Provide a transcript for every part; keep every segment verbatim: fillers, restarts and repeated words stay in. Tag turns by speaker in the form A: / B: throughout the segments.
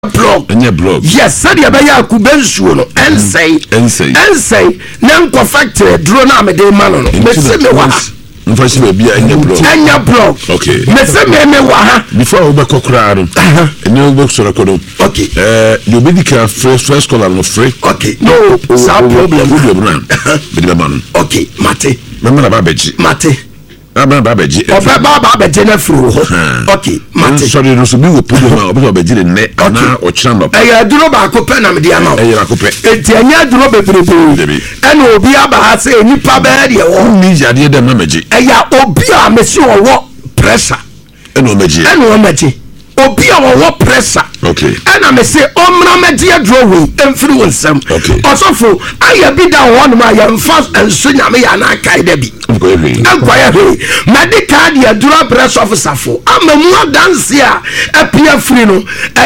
A: blog
B: enye blog
A: yes said ya be ya kubensuo no ensei
B: ensei
A: ensei na nko factory duro na me de ma no me se me wa
B: mfa se be bia enye blog
A: enye blog
B: okay
A: me se me me wa ha
B: before we be kokra no enye we so record
A: okay
B: eh you be the first first call no free
A: okay no some problem
B: problem na be the man
A: okay mate
B: me me na ba beji
A: mate
B: aba ba beji
A: oba ba ba beji na furu ho okay mate
B: sorry no so bi wo pudo ma oba beji ne ne ana o kira no
A: eh ya duro ba ko pe na me dia ma
B: eh ya ko pe
A: enti anya duro bebrebe ena obi aba ha se nipa ba de wo
B: ni jade de ma meji
A: eh ya obi a me se wo pressure
B: ena o meji
A: ena o meji obi a wo pressure
B: okay
A: ena me se omra meji aduro we emfiri wonsam osofo aya bi da ho no ma ya mfa enso nyame ya na kai da bi enkwaya he medical dia dura press officer fo amamu adanse a apia free no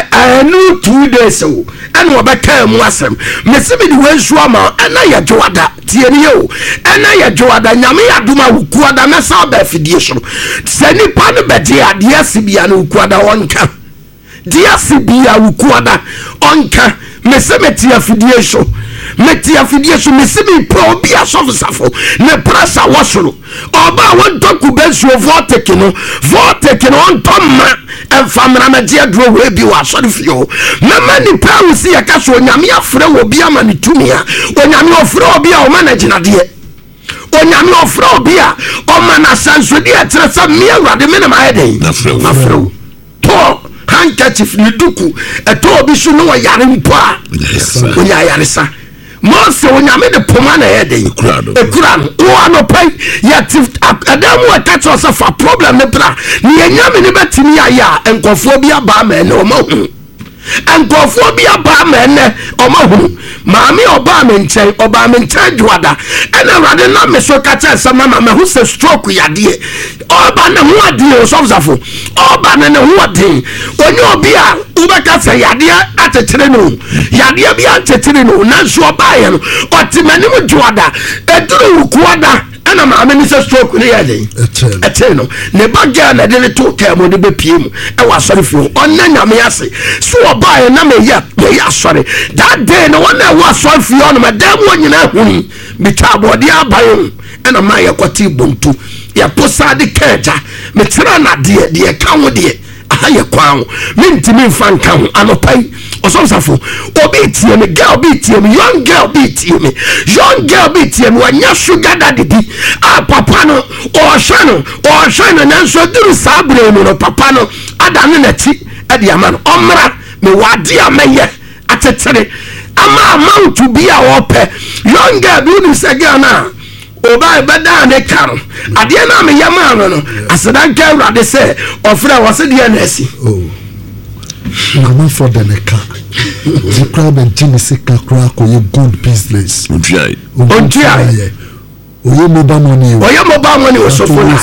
A: anu two days o ena obeka mu asem me se bi di wensu ama ena ya joada tie ni yo ena ya joada nyame ya duma wukuada na sa ba fidie so se ni pa no bedi ade asibia na wukuada wonka dia sibia wukuada onka me se metia fidie so metia fidie so me se bi pro bia sofsafo ne pressa wasoro oba won toku bensu vortec no vortec no on tomma enfamra media dro we bi wa sori fio mama ni pa usi ya kaso onyame afre wo bia ma ni tumia onyame ofre obi a o manage na de onyame ofre obi a o mana sanso de etre sa me awade me na ma heden
B: na fre
A: to handkerchief ni duku eto obi su no yare mpo a onya yare sa mo se onyame de poma na heden ekura no wo anopai yet adamu attach us for problem ne bra ni enyame ne betimi aya enkofo bi aba ma ne o ma hu enkofo bi aba ma ne o ma hu maami oba me nchen oba me nchen juada ena rade na me so kacha sama mama hu se stroke yade oba na hu ade o sofzafo oba na ne hu ade onye obi a ubeka se yade atetere no yade bi atetere no na so oba ye no otimani mu juada eduru kuada ana maami ni se stroke ne yade ete no ne bagya na de to temo de be pie mu e wa sori fio onna nyame ase so oba ye na me ya me ya sori that day no one wa sori fio no madam wonyina huni bitabo de abayo ena ma ye kwati bontu ya posa de keja me tira na de de kawo de aha ye kwawo me ntimi mfa nka ho anopai osomsafo obi tie me girl bi tie me young girl bi tie me young girl bi tie me wanya sugar daddy bi ah papa no o shano o shano na so duru sabre mu no papa no adane na ti ade ama no omra me wade ameye atetere ama amount to be a ope young girl bi ni se girl na oba beda ne karo ade na me yama no no asedan ka urade se ofra wose de na asi
C: oh mama for the neka the crowd and Genesis kakra ko ye good business
B: ontuai
A: ontuai
C: oye mobile money
A: oye mobile money o so fona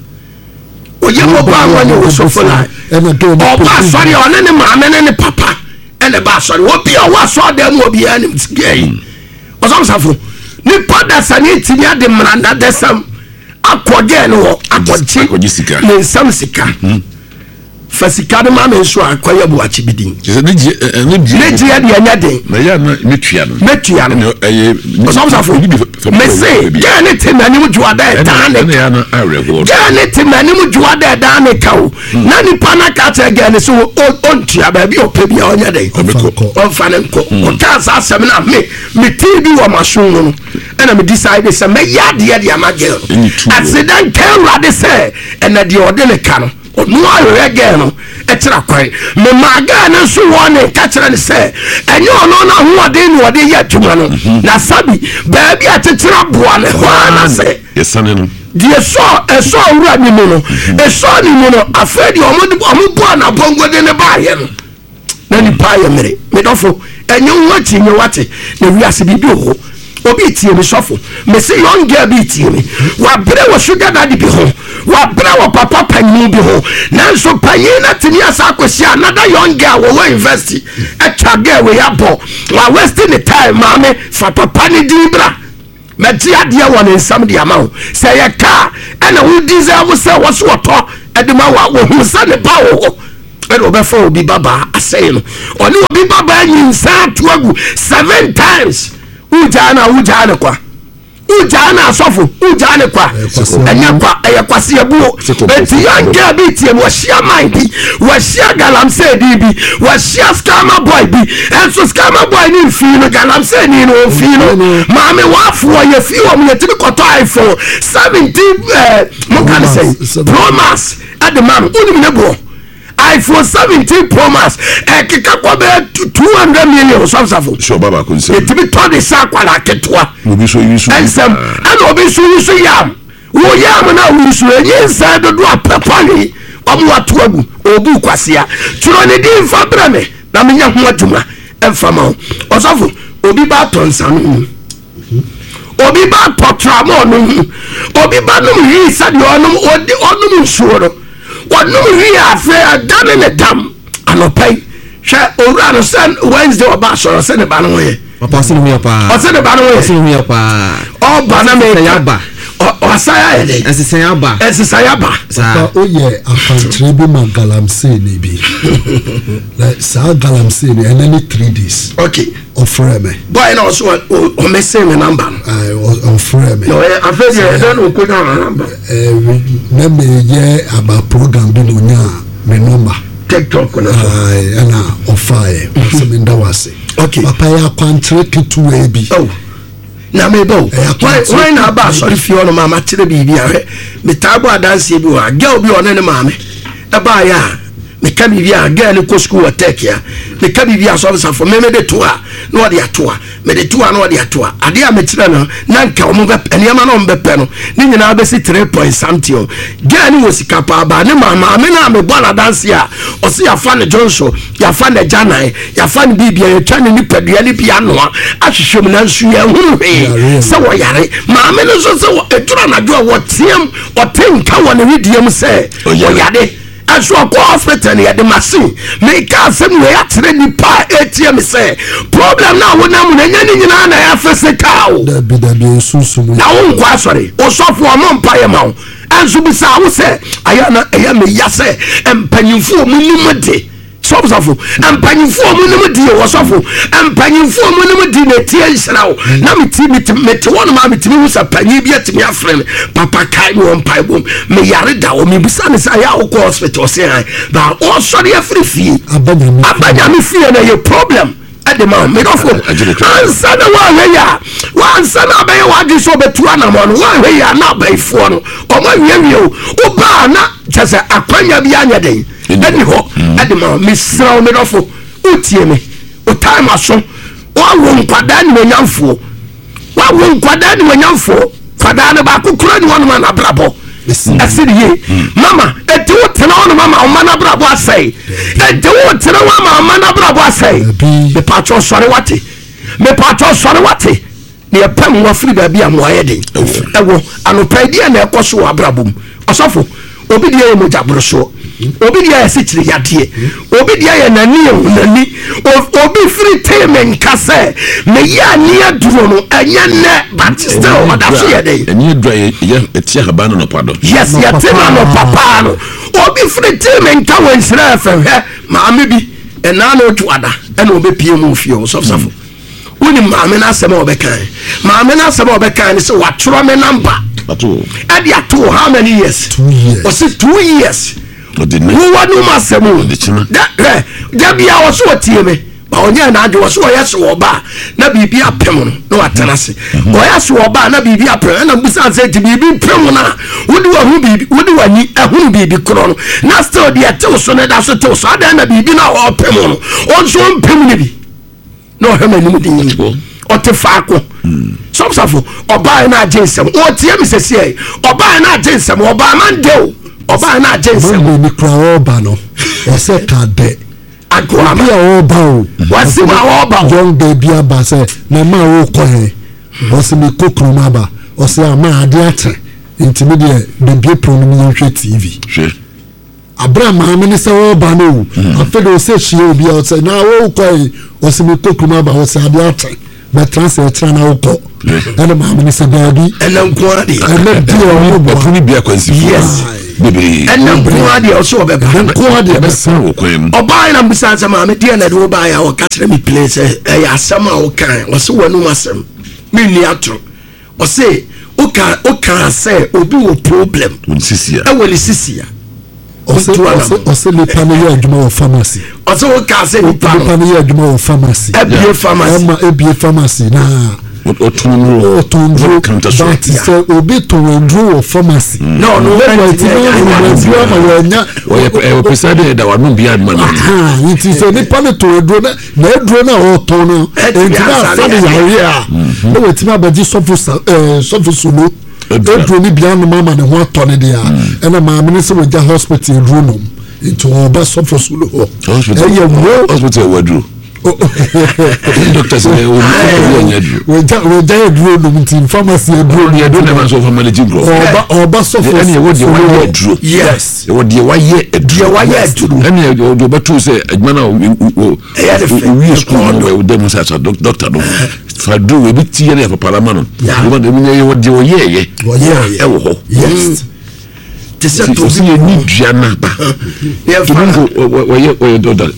A: oye mobile money o so fona oba sorry one ne mama ne ne papa ene ba sorry wo bia wo so dem obi anim tigei osomsafo ni pada sani tinya de mranda desam akoge no akoji ne sam sika fasika de mama nso akoye bu achibidin
B: je ne je ne je
A: ne je ya de anya den
B: na ya na metua no
A: metua no
B: eye
A: osomsafo me say ya ne temani mu juada e dan ne
B: ya na arewo
A: ya ne temani mu juada e dan ne kawo na ni pana ka ta ga ne so ontua ba bi ope bi onya den on fa ne nko o ka sa asem na me me ti bi wo masun no ena me decide say me ya de ya de amagel accident can rade say ena de ode ne ka no no I again e tira kwai me maga na so won ka tira ne se enye ono na ho ade ni ode ye atuma no na sabi ba bi atetira boa ne ho na se
B: yesane no
A: die so e so wura ni mu no e so ni mu no afedi omo omo boa na bongo de ne ba ye no na ni pa ye mere me dofo enye wo ti nye wate na wi ase bi bi ho obi tie me sofo me say young girl bi tie me wa bre wo sugar daddy bi ho wa bre wo papa panyin bi ho nanso panyin na tini asa akosi another young girl wo university e cha girl we abo wa wasting the time mama fa papa ni di bra me ti ade won nsam de ama ho say ye ka ana wo deserve say wo so to e de ma wa wo hu sa ne ba wo ɛna ɔbɛfa obi baba asɛe no ɔne obi baba nyinsa to agu seven times wogyaa na wogyaa ne kwa wogyaa na asɔfo wogyaa ne kwa ɛnyɛ kwa ɛyɛ kwase abuo enti yɛnka bi tie mu wɔhyia man bi wɔhyia galamsey di bi wɔhyia scammer boy bi ɛnso scammer boy ne mfii no galamsey ni no mfii no maame waafoɔ yɛfii wɔ mu yɛtumi kɔtɔ iphone seventeen moka ne sɛ pro max ɛde ma no wonim ne boɔ iphone seventeen pro max ɛkeka kɔ bɛyɛ two hundred million sɔfsafo ɛtumi tɔ de sa akwala ketewa ɛnsɛm ɛna obi so yi so yam wo yam na wo so ɛnyi nsa dodo apɛpɔne ɔmo wato agu obu kwasea twerɛ ne din fa brɛ me na menya ho adwuma ɛmfa ma wo ɔsɔfo obi ba atɔ nsa no mu obi ba atɔ tramo no mu obi ba nom yi sɛdeɛ ɔnom ɔnom nsuo no wɔnom wi afei adane ne dam anɔpai hwɛ owura no sɛ Wednesday ɔba asɔrɔ sɛ ne ba no ho yɛ
D: ɔsɛ ne ba no ho yɛ
A: ɔba na meka ɔsaya yɛ dɛ
D: ɛsesɛn aba
A: ɛsesɛn aba
C: papa oyɛ akwankyerɛ bi ma galamsey ne bi saa galamsey ne ɛnɛ ne three days
A: okay
C: ɔfrɛ me
A: boy na ɔso ɔmɛsɛn me number
C: no ɔfrɛ me
A: afei deɛ ɛdɛ na ɔkɔnya na number
C: na meyɛ aba program bi na ɔnya me number
A: tiktok na so
C: ɛna ɔfaeɛ sɛ menda wo ase
A: okay
C: papa yɛ akwankyerɛ ketewa bi
A: na meba o wọ́n na aba asɔre fie hɔ no maama kyerɛ biribi ahwɛ metaa bɔ adanseɛ bi wɔ a girl bi ɔne ne maame ɛbaayɛ a meka biribi a girl ne kɔ school wɔ tech a meka biribi a sɔfosafo me mede to a na ɔde ato a mede to a na ɔde ato a adeɛ a mekyerɛ no na nka ɔmo bɛpɛ nneɛma na ɔmo bɛpɛ no ne nyinaa bɛsi three point something o girl ne wɔ sika paa baa ne maama ame na mebɔ n'adanseɛ a ɔse yafa ne dwonso yafa ne gyanan yafa ne biribi a yɛtwa ne nipadua ne bi anoa ahwehwɛ mu nanso yɛhunu hwee sɛ wɔyare maame no nso sɛ ɛduru anadwo a wɔteam ɔte nka wɔ ne wedie mu sɛ wɔyare ɛso ɔkɔ hospital ne yɛde machine meka asɛm wei akyerɛ nipa a ɛtie me sɛ problem na wonam no ɛnyɛ ne nyinaa na ɛyɛ physical na wonkɔ asɔre wosɔfo ɔmo mpa yɛ ma wo ɛnso bisa wo sɛ ayɛ na ɛyɛ meya sɛ mpanyimfoɔ mu nim de sɔfosɔfo mpanyimfoɔ mu nim de wɔsɔfo mpanyimfoɔ mu nim de na tie nhyira wo na meti mete hɔ no ma metimi hu sɛ panyin bi atimi afrɛ me papa kae me wɔ mpae bom meyare da wɔ mebisa ne sɛ ayɛ a wokɔ hospital sɛ han ba ɔsɔre afiri fie abanyame fie no yɛ problem ɛde ma medɔfo ansa na woahwɛ yi a wansa na abɛyɛ wagye sɛ ɔbɛtu anamɔ no woahwɛ yi a na abayifoɔ no ɔma wiewie o wobaa na kyɛ sɛ akwanya bi anyɛ den ɛni hɔ ɛde ma mesrɛ wo medɔfo wotie me wo time aso woawo nkwadaa ne wanyamfoɔ woawo nkwadaa ne wanyamfoɔ kwadaa no baako kura ne wɔnom anabrabɔ ɛsɛ de ye mama ɛti wo tena wo no mama ɔma nabrabɔ asɛe ɛti wo tena wo ama ɔma nabrabɔ asɛe mepatwɛ sɔre wate mepatwɛ sɔre wate ne yɛpɛm wafiri baabi a mmoayɛ den ɛwɔ anɔpa deɛ na ɛkɔ so wɔ abrabɔ mu ɔsɔfo obi deɛ yɛ mogya borosoɔ obi deɛ yɛ sikyiri yadeɛ obi deɛ yɛ nani yɛ nani obi firi tee me nka sɛ meyɛ aneɛ duro no ɛnyɛ nnɛ but still ɔda so yɛ dɛn
B: ɛneɛ duro yɛ ɛtia haba no nɔpa do
A: yes yɛte no anɔpa paa no obi firi tee me nka wɔ nhyira ɛfɛhwɛ maame bi ɛnaa na ɔtu ada ɛna ɔbɛpie mu fie ɔ sɔfosafo woni maame no asɛm a ɔbɛkan maame no asɛm a ɔbɛkan ne sɛ watwerɛ me namba ɛde ato how many years ɔse two years wowɔ no mu asɛm da bia wɔ so wɔtie me ba ɔnyɛ na adwe wɔ so ɔyɛ se wɔ ba na biribi apem no na watena se ɔyɛ se wɔ ba na biribi apem ɛna busa sɛ nti biribi pem no a wode wahu biribi wode wani ɛhono biribi korɔ no na still deɛ tew so ne da so tew so adan na biribi na ɔpem no ɔnso ɔmpem no bi na ɔhwɛ m'anim din ɔte faako sɔmsafo ɔbaa na agye nsɛm ɔtie me sɛsiɛ ɔbaa na agye nsɛm ɔbaa mandeo ɔbaa na agye nsɛm
C: mande ni kura ɔba no ɔsɛ kade
A: agoama
C: bi a ɔba o
A: wasi ma ɔba o
C: young baby aba sɛ na ma wo kɔ he ɔsɛ me kokoro ma ba ɔsɛ ama ade ate ntimi deɛ bebie pronom no hwɛ tv
B: hwɛ
C: abra maame ne sɛ ɔba no afɛ de ɔsɛ hwie obi a ɔsɛ na wo kɔ he ɔsɛ me kokoro ma ba ɔsɛ ade ate bɛtena sɛ ɛkyerɛ na wokɔ ɛne maame ne sɛ baabi
A: ɛnɛ nkoa deɛ
C: ɛnɛ deɛ ɔmo bɔ
B: ɔfo ne bia kwansi
A: yes
B: bebre
A: ɛna nkoa deɛ ɔso ɔbɛba
C: nkoa deɛ
B: bɛsa wo kwan
A: ɔbaa na mbisa asɛm a medeɛ na de wo baa yɛ ɔka kyerɛ me play sɛ ɛyɛ asɛm a wokan ɔse wɔnom asɛm menni atoro ɔse woka woka sɛ obi wɔ problem
B: sisia
A: ɛwɔ ne sisia
C: ɔsɛ nipa no yɛ adwuma wɔ pharmacy
A: ɔsɛ woka sɛ nipa
C: no yɛ adwuma wɔ pharmacy
A: ebie pharmacy
C: ɛma ebie pharmacy na
B: ɔtɔnro
C: ɔtɔnro baati sɛ obi tɔnro wɔ pharmacy
A: na ɔno
C: ɛwɔ ti na ɔno ɛduro ama wɔnya
B: ɔyɛ pesa de da wano bia aduma no
C: aha nti sɛ nipa no tɔnro na na eduro na ɔtɔn no enti na afa de yare a ɛwɔ ti na abɛgye sɔfo ɛɛ sɔfo solo eduro ni bia no mama ne ho atɔ ne de a ɛna maame ne sɛ wɔgya hospital eduro nom nti ɔba sɔfo solo hɔ ɛyɛ wo
B: hospital waduro doctor say o ni o nya
C: we ja we ja eduro no nti pharmacy eduro
B: ni eduro na ma so family jingo
C: oba oba so for
B: any wo de wa ye eduro
A: yes
B: wo de wa ye eduro
A: wa ye eduro
B: any o do betu say adwuma na o we school no we dem say doctor no fa do we bi tie na papa no wo de mi ye wo de wo ye ye
A: wo ye
B: e wo ho
A: yes tese to
B: si ye ni duana ba to ngo wo ye wo doctor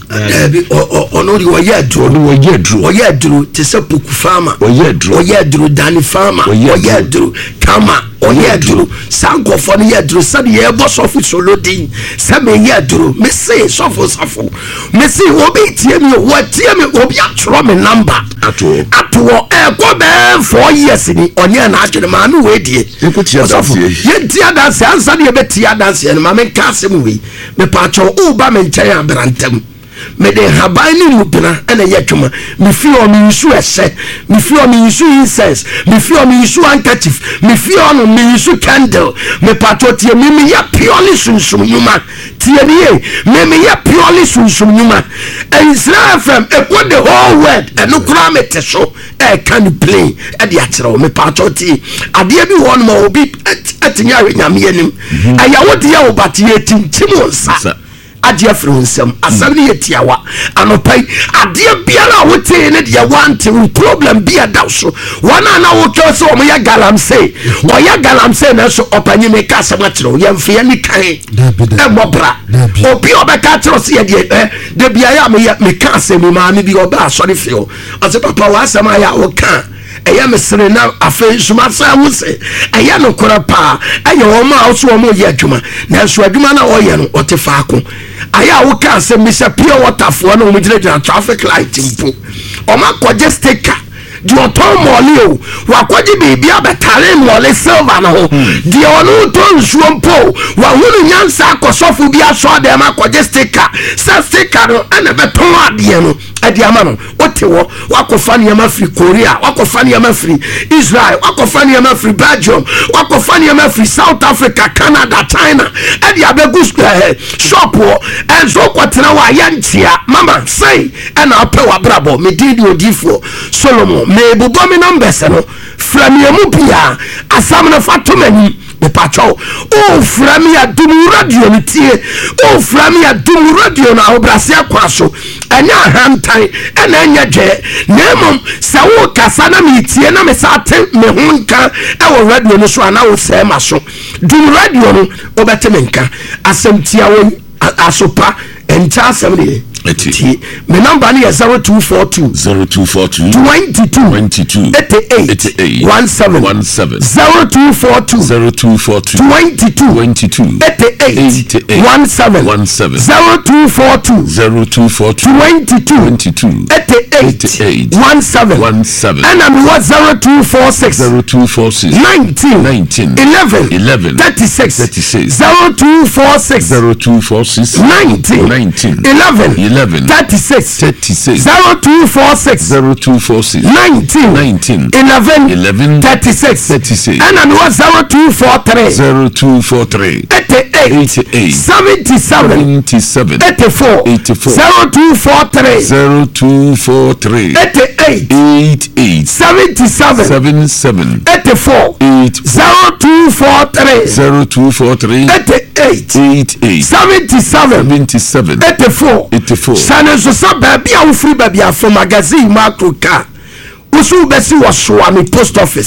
A: eh ono ri wo ye eduro
B: no wo ye eduro
A: wo ye eduro tese poku farmer
B: wo ye eduro
A: wo ye eduro dani farmer wo ye eduro kama wo ye eduro sanko fo ni ye eduro sabe ye bo sofo solodin sabe ye eduro me say sofo sofo me say obi tie mi wo tie mi obi atro me number
B: ato
A: ato e ko be four years ni onye na adwene ma no we die
B: ko tie dance
A: ye tie dance ansa de be tie dance no ma me ka asem we me pa cho o ba me nchen abrantem me de haban ni mupina ena ye twuma me fi o me nsu ese me fi o me nsu incense me fi o me nsu handkerchief me fi o no me nsu candle me pato tie me me ya purely sunsum yuma tie nie me me ya purely sunsum yuma Israel F M e ko the whole world eno kura me te so e kan play e de akyerɛ me pato tie ade bi won ma obi etinya nyame anim aya wodi ya obate etintim onsa adia fronsem asabni yetiawa anopai adia biara wote ne dia wante problem bia dawso wana na wo kyoso o ya galamse o ya galamse na so opanyi me ka asama kyerɛ ye mfe ni kan e mobra obi obeka kyerɛ se ye de de bia ya me me ka asemi ma me bi oba asɔre fio ase papa wa asama ya wo ka eya mesere na afen suma sa wo se eya no kora pa eya wo ma so wo mo ye adwuma na so adwuma na wo ye no o te faako aya wo ka se mi se pure water fo na wo gire gire traffic light mpo o ma koje sticker di oton mole o wa koje bibi abetare mole silver na ho di onu to nsuo mpo wa hunu nyansa akosofo bi aso de ma koje sticker sa sticker no ana beton ade no ade ama no otewo wakofa ne ma free Korea wakofa ne ma free Israel wakofa ne ma free Belgium wakofa ne ma free South Africa Canada China ade abegu shop wo enso kwatena wa yantia mama say ana ape wa brabo me didi odifo Solomon me bubo me numbers no framiemu pia asam na fatomani me pacho o frami adum radio nitie o frami adum radio na obrase akwaso anya hantan ena anya je nemom se wo kasa na metie na me sate me hunka e wo radio no so ana wo se ma so dum radio no obete menka asemtia wo asopa enta asem Eti. My number is zero two four two
B: zero two four two
A: twenty two
B: twenty two
A: eighty eight
B: eighty eight
A: one seven
B: one seven
A: zero two four two
B: zero two four two
A: twenty two
B: twenty two
A: eighty eight
B: eighty eight
A: one seven
B: one seven
A: zero two four two
B: zero two four two
A: twenty two
B: twenty two
A: eighty eight
B: eight
A: one seven
B: one seven
A: and I'm what zero two four six
B: zero two four six
A: nineteen
B: nineteen
A: eleven
B: eleven
A: thirty six
B: thirty six
A: zero two four six
B: zero two four six
A: nineteen
B: nineteen
A: eleven
B: eleven
A: thirty six
B: thirty six
A: zero two four six
B: zero two four six
A: nineteen
B: nineteen
A: eleven
B: eleven
A: thirty six
B: thirty six
A: and I'm what zero two four three
B: zero two four three
A: eighty eight
B: eighty eight
A: seventy seven
B: seventy seven
A: eighty four
B: eighty four
A: zero two four three
B: zero two four three
A: eighty eight
B: eight eight
A: seventy seven
B: seven seven
A: eighty four
B: eight
A: zero two four three
B: zero two four three
A: eighty eight
B: eight eight
A: seventy seven
B: seventy seven
A: eighty four
B: eighty four
A: sane so sa baby a free baby a for magazine macro car usu besi was so am post office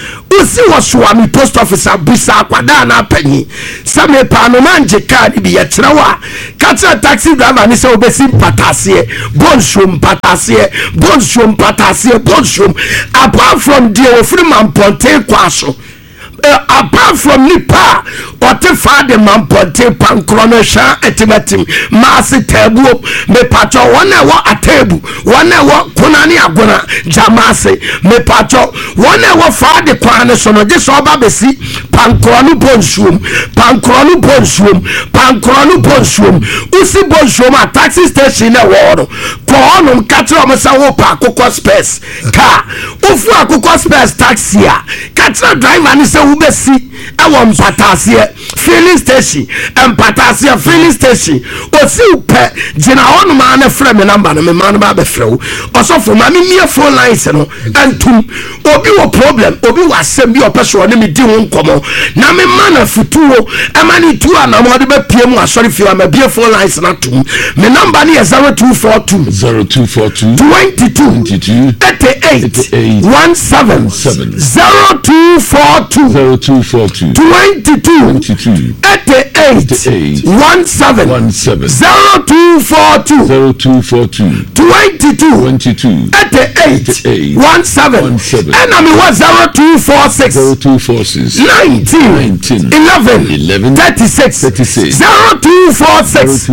A: usi wasuami post office abusa akwada na panyi sa me pa no manje card bi ye kire wa katra taxi driver ni se obesi patase bonshom patase bonshom patase bonshom apart from the ofri man ponte kwaso apart from nipa ote fade man ponte pankrono sha etimatim maasi tebu me pacho wana wa atebu wana wa kunani agona jamase me pacho wana wa fade kwane so no je so ba besi pankrono bonshum pankrono bonshum pankrono bonshum usi bonshum a taxi station na wo ko onu katra o mesa wo pa akoko space ka ofu akoko space taxi a katra driver ni se ubesi awo mpatasie filling station mpatasie filling station osi upe jina onu ma na frɛ me number na me ma no ba be frɛ wo osofo ma me mie phone lines no antum obi wo problem obi wa asem bi opeso ne me di ho nkomo na me ma na futuo amani tu ana mo de be pie mu asori fi ma bie phone lines na tum me number ni zero two four two
B: zero two four two
A: twenty-two eighty-eight seventeen zero two four two
B: zero two four two
A: twenty-two eighty-eight seventeen zero two four two
B: zero two four two
A: twenty-two eighty-eight seventeen and I mean what zero two four six
B: zero two four six
A: nineteen eleven thirty-six zero two four six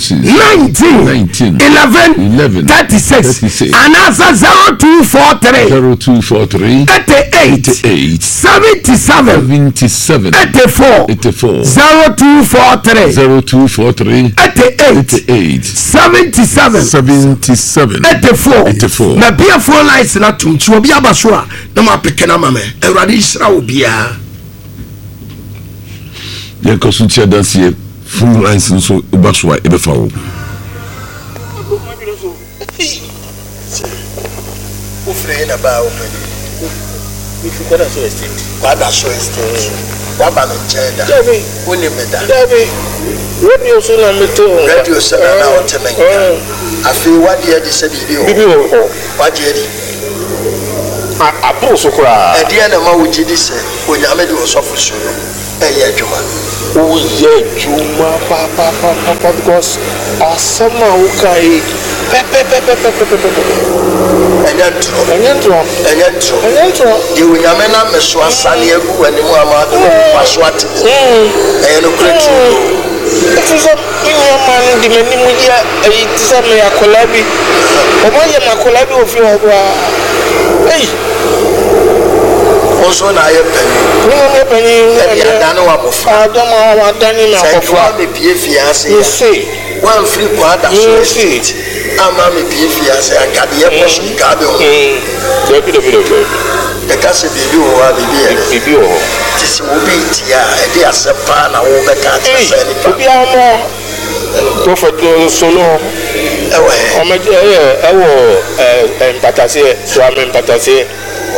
A: nineteen eleven thirty-six and answer zero two four three
B: zero two four three
A: eighty-eight seventy-seven eighty-four
B: eighty-four
A: zero two four three
B: zero two four three
A: eighty-eight seventy-seven
B: seventy-seven
A: eighty-four
B: eighty-four
A: na bia phone lines na tumchi obi abaso a na ma peke na mama Awurade isra obia
B: ya kosuntia dansie phone lines nso obaso a ebefa wo
A: ufre na ba open if you gonna so estate kwada so estate waba me cheda dabi woni meda dabi radio so na meto radio so na otemenka afi wadi edi se bibi o bibi o wadi edi a apo so kura edi na ma wuji di se onyame de osofo so no eye adwuma o ye adwuma pa pa pa pa because asama wo kai pe pe pe pe pe pe pe enyanto enyanto enyanto enyanto ye onyame na meso asane agu ani mu ama de paso ate eh no kretu tisa inyo man di meni mu ya e tisa me akolabi o mo ye makolabi ofi ho kwa ei oso na ye pani ni mo pani ya dano wa bofa adama wa dani na bofa me pie fiase ya see one free kwada so see ama me pie fiase akade ye poso gabe o do bi do bi do e ka se bibi o wa bibi e bibi o ti se wo bi ti ya e dey asepa na wo be ka ti se ni pa bibi amo to fo to solo ewe o me eh e wo eh empatase so am empatase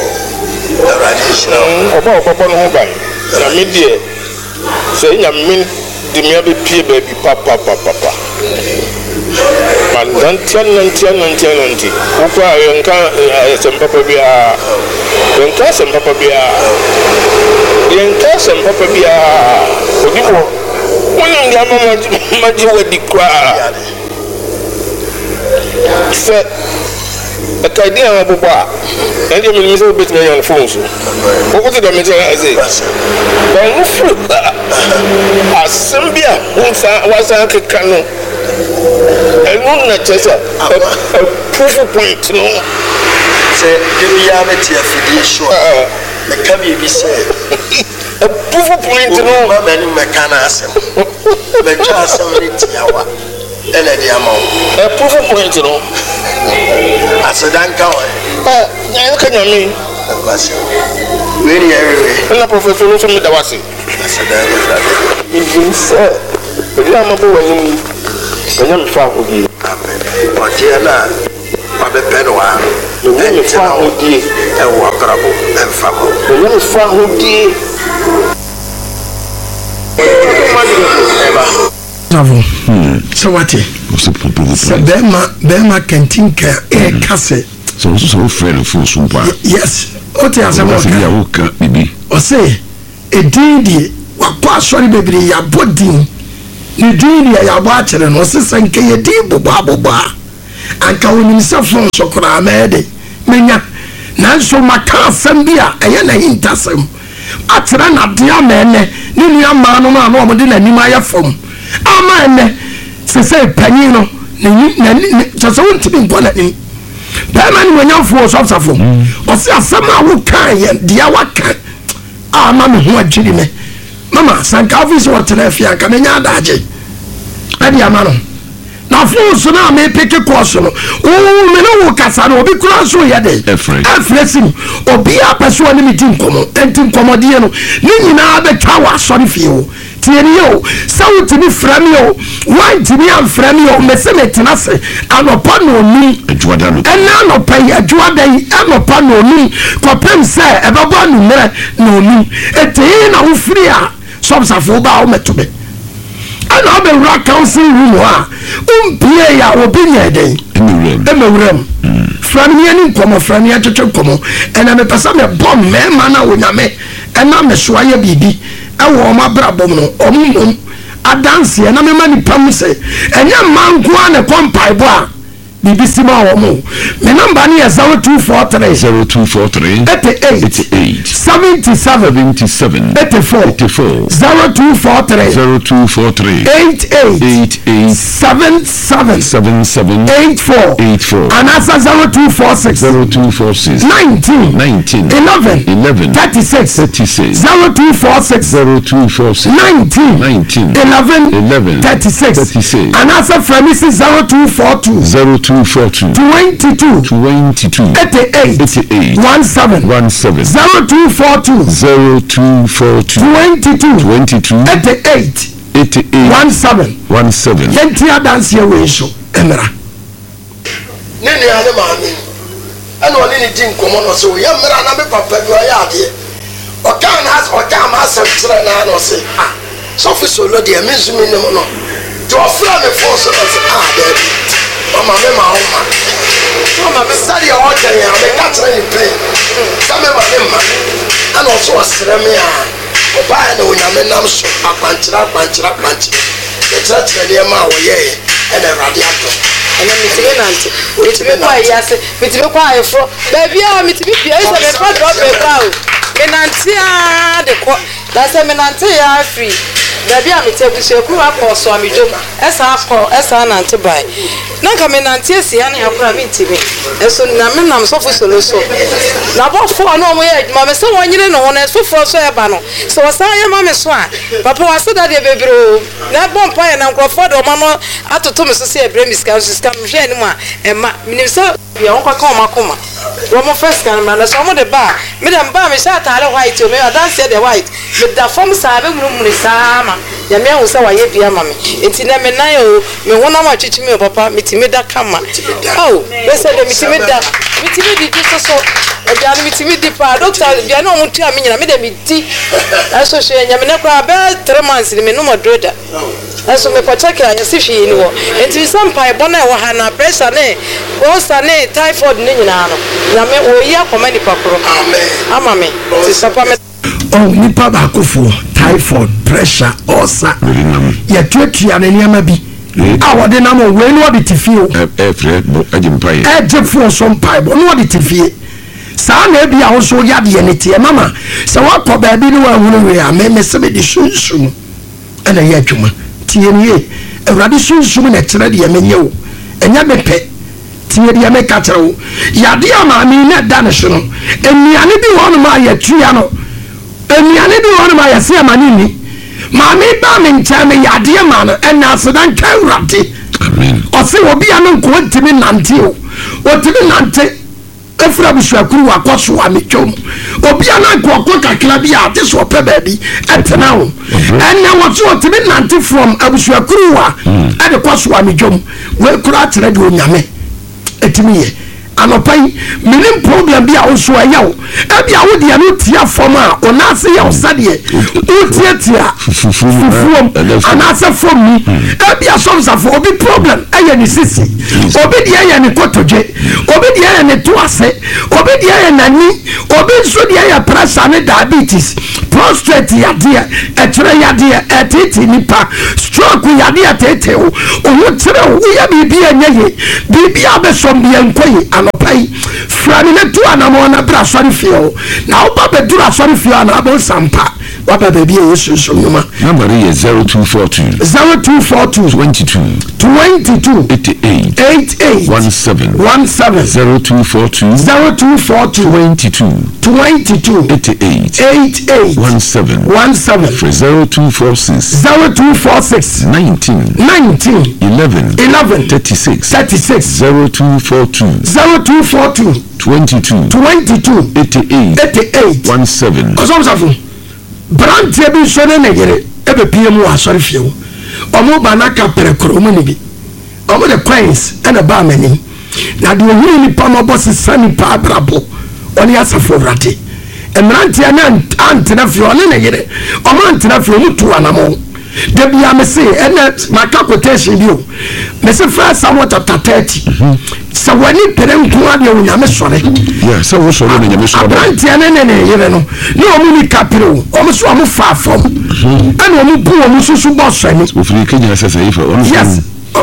A: ọba ọkpọkpọ no ho ban na me die se nya me de me be pie ba bi papa papa papa man dan tian nan tian nan tian nan ti ko a yanka sem papa bi a yanka sem papa bi a yanka sem papa bi a odibo wonam ya mama maji wadi kwa se aka dia ma boba ende mi mi so bet me on phone so ko ko te do me je ase ba mu fu asambia unsa wasa ka no enu na chesa proof point no se debia me ti afidi sure me ka bi bi se a proof point no ma mani me kana asem me twa asem ni tiawa ene dia ma a proof point no asedanka wa ah nyan ka nyame kwase we ni ewe na professor no so me da wase asedanka in say we am abo wani wani mfa hodi amen o tie na ba be pen wa we mfa hodi e wo akrabo mfa ko we mfa hodi Bravo. So what? So Bema Bema canteen care e kase.
B: So so so friend for sumpa.
A: Yes. o te asɛm
B: ɔka
A: ɔse ɛdin deɛ wakɔ asɔre bebree yɛabɔ din ne din deɛ yɛabɔ akyerɛ no ɔse sɛ nka yɛdin bobɔabobɔa anka wonim sɛ fon so koraa mɛyɛ de menya nanso maka asɛm bi a ɛyɛ n'ahintasɛm akyerɛ nadeɛ ama ɛnɛ ne nua maa no no a na ɔmode n'anim ayɛ fam ama ɛnɛ sɛ sɛ panyin no kyɛ sɛ wontimi nkɔ n'anim bɛrima ne wanyamfoɔ sɔfsafo ɔse asɛm a wokaa yɛ deɛ waka a ma me ho adwiri me mama sanka afi sɛ wɔtena afie anka menya adagye ɛde ama no na fo so na me peke kɔɔso no wo me no wo kasa no obi kura so yɛ de afrɛ sim obi apɛso ne me ti nkɔmɔ enti nkɔmɔdeɛ no ne nyinaa bɛtwa wɔ asɔre fie wo tiɛni o sɛ wotumi frɛ me o wantumi amfrɛ me o mɛsɛ metena se anɔpa na onum ɛna anɔpa yi adwoada yi anɔpa na onum kɔpem sɛ ɛbɛbɔ anummerɛ na onum ɛtei na wofiri a sɔbsafo ba a womɛto me ɛna wobɛwura council room hɔ a wompie a obi nyɛ dɛn ɛmɛwuram frɛ me ne nkɔmmɔ frɛ me atwetwe nkɔmmɔ ɛna mepɛ sɛ mɛbɔ mmarima no a onyame ɛna mesoa yɛ biribi ɛwɔ ɔmo abrabɔ mu no ɔmo mmom adanseɛ na mema nipa mu sɛ ɛnyɛ mma nko a ne kɔ mpaebɔ a biribi si ma wɔ mo me namba ne yɛ zero two four three
B: zero two four three
A: eighty-eight seventy-seven
B: seventy-seven
A: eighty-four
B: eighty-four
A: zero two four three
B: zero two four three
A: eighty-eight
B: eighty-eight
A: seventy-seven
B: seventy-seven
A: eighty-four
B: eighty-four
A: and answer zero two four six
B: zero two four six
A: nineteen
B: nineteen
A: eleven
B: eleven
A: thirty-six
B: thirty-six
A: zero two four six
B: zero two four six
A: nineteen
B: nineteen
A: eleven
B: eleven
A: thirty-six
B: thirty-six
A: and answer Fremisi zero two four two
B: zero two four two
A: twenty-two
B: twenty-two
A: eighty-eight
B: eighty-eight
A: one seven
B: one seven
A: zero two four two
B: zero two four two
A: twenty-two
B: twenty-two
A: eighty-eight
B: eighty-eight
A: one seven
B: one seven.
A: yɛnti adanseɛ wei so ɛmmra ne nua ne maame ɛna ɔne ne di nkɔmmɔ no sɛ woyɛ mmra na me papa bi ɔyɛ adeɛ ɔkaa na ɔkaa ma asɛm kyerɛ naa na ɔse ah sɔfo solo deɛ me nso menim no nti ɔfrɛ me fo so no sɛ ah daabi ɔma me ma wo ma ɔma me sɛdeɛ ɔgyɛn a meka kyerɛ ne pɛi sɛ mema ne mma ɛna ɔso ɔserɛ me a ɔbaeɛ na onyame nam so akwankyerɛ akwankyerɛ akwankyerɛ yɛkyerɛkyerɛ nneɛma a wɔyɛeɛ ɛna awurade atɔ
E: ɛnɛ mitimi nante mitimi kɔ ayi ase mitimi kɔ ayeforo baabi a mitimi pia yi sɛ mefa drɔ pepa o menante a de kɔ na sɛ menante yɛ afiri baabi a mete abusuakuo akɔ so amedwom ɛsa akɔ ɛsa nante bae na nka menante asia ne akora mentimi ɛso na menam sɔfo solo so na bɔfoɔ na ɔmo yɛ adwuma me sɛ wɔnyere ne ho no ɛsofoɔ so ɛba no sɛ wɔsan yɛ ma me so a papa waseda deɛ bebree o na ɛbɔ mpa yɛ na nkurɔfoɔ de ɔma no atoto me so sɛ ɛbrɛ me sika so sika mehwɛ anim a ɛma menim sɛ bia wɔnkɔka ɔma koma wɔmo fɛ sika no mmara na sɛ ɔmo de ba a mede mba a mehyɛ atare white o meyɛ adanseɛ de white meda fam saa bɛmunumune saa ma nyame ahu sɛ wayɛ bia ma me enti na me nan o me honam atwitwi me papa metimi da kama ao bɛsɛ de metimi da metimi di di so so aduane metimi di paa doctor bia ne ɔmo tua me nyina mede medi ɛso hwɛ nyame ne koraa bɛɛ three months ne menum aduro da ɛso mekɔkyɛke a yɛse hwee ni wɔ enti sɛ mpaebɔ no ɛwɔ ha na pressure ne ulcer ne typhoid ne nyinaa no nyame wɔyi akɔma nipa koro ama me nti papa me
A: oh nipa baakofoɔ typhoid pressure ulcer yɛtuatua ne nneɛma bi a wɔde nam o wei ne wɔde te fie o ɛgye foɔ so mpaebɔ ne wɔde te fie saa na ebi a wo so yɛ adeɛ ne teɛ mama sɛ woakɔ baabi ne woahunu wei a meme sɛ mede sunsum ɛna yɛ adwuma tie ne ye awurade sunsum na ɛkyerɛ deɛ menyɛ wo ɛnyɛ mepɛ tie deɛ meka kyerɛ wo yɛade a maame na ɛda ne so no nnuane bi wɔ no ma yɛtua no nnuane bi wɔ no ma yɛse ama ne nni maame ba me nkyɛn me yɛadeɛ ma no ɛna aseda nka awurade ɔse obia no nko ntimi nante o ɔtimi nante efura busuakuru wakɔ so a metwom obia no nko ɔkɔ kakra bi a ate so ɔpɛ baabi ɛtena wo ɛnɛ wɔ so ɔtimi nante from abusuakuru a ɛde kɔ so a metwom wɔakura akyerɛ de onyame ɛtimi yɛ anɔpa yi menim problem bi a wo so ɛyɛ wo ɛbi a wodeɛ no tia fam a ɔnaase yɛ wo sɛdeɛ wotiatia fufuom anaasɛ fam ni ɛbi a sɔmsafo obi problem ɛyɛ ne sisi obi deɛ yɛ ne kɔtɔdwe obi dia ne to ase obi dia ya nani obi nso dia ya pressure ne diabetes prostate yade etre yade etiti nipa stroke yade atete o o tere o ya bibi enye bibi abesom bia nkoyi anopai frani ne to anamo na bra sori fio na oba be dura sori fio na abo sampa waba baby yesu so nyuma
B: number is zero two four two
A: zero two four two
B: twenty-two
A: twenty-two
B: eighty-eight
A: eighty-eight
B: seventeen
A: seventeen
B: zero two four two
A: zero two four two
B: twenty-two
A: twenty-two
B: eighty-eight
A: eighty-eight
B: seventeen
A: seventeen
B: zero two four six
A: zero two four six
B: nineteen
A: nineteen
B: eleven
A: eleven
B: thirty-six
A: thirty-six
B: zero two four two
A: zero two four two
B: twenty-two
A: twenty-two
B: eighty-eight
A: eighty-eight
B: seventeen
A: osomsafo brantie bi so ne negere ebe pie mu asori fie omo banaka perekoro mu ni bi omo the coins and a barmani na de ohuru ni pa no boss sani pa abrabo oni asafo rate emrantie na antena fie one negere omo antena fie mu tu anamo de bia me se ene maka quotation bi o me se first Samuel chapter thirty sa wani pere nko ade o nyame sore
B: yeah so wo sore na nyame sore
A: abrantie ne ne ne yere no ne o mu ni kapiro o mu so o mu fa fom ene o mu bu o mu susu boss ani
B: o free Kenya sese ifa on
A: yes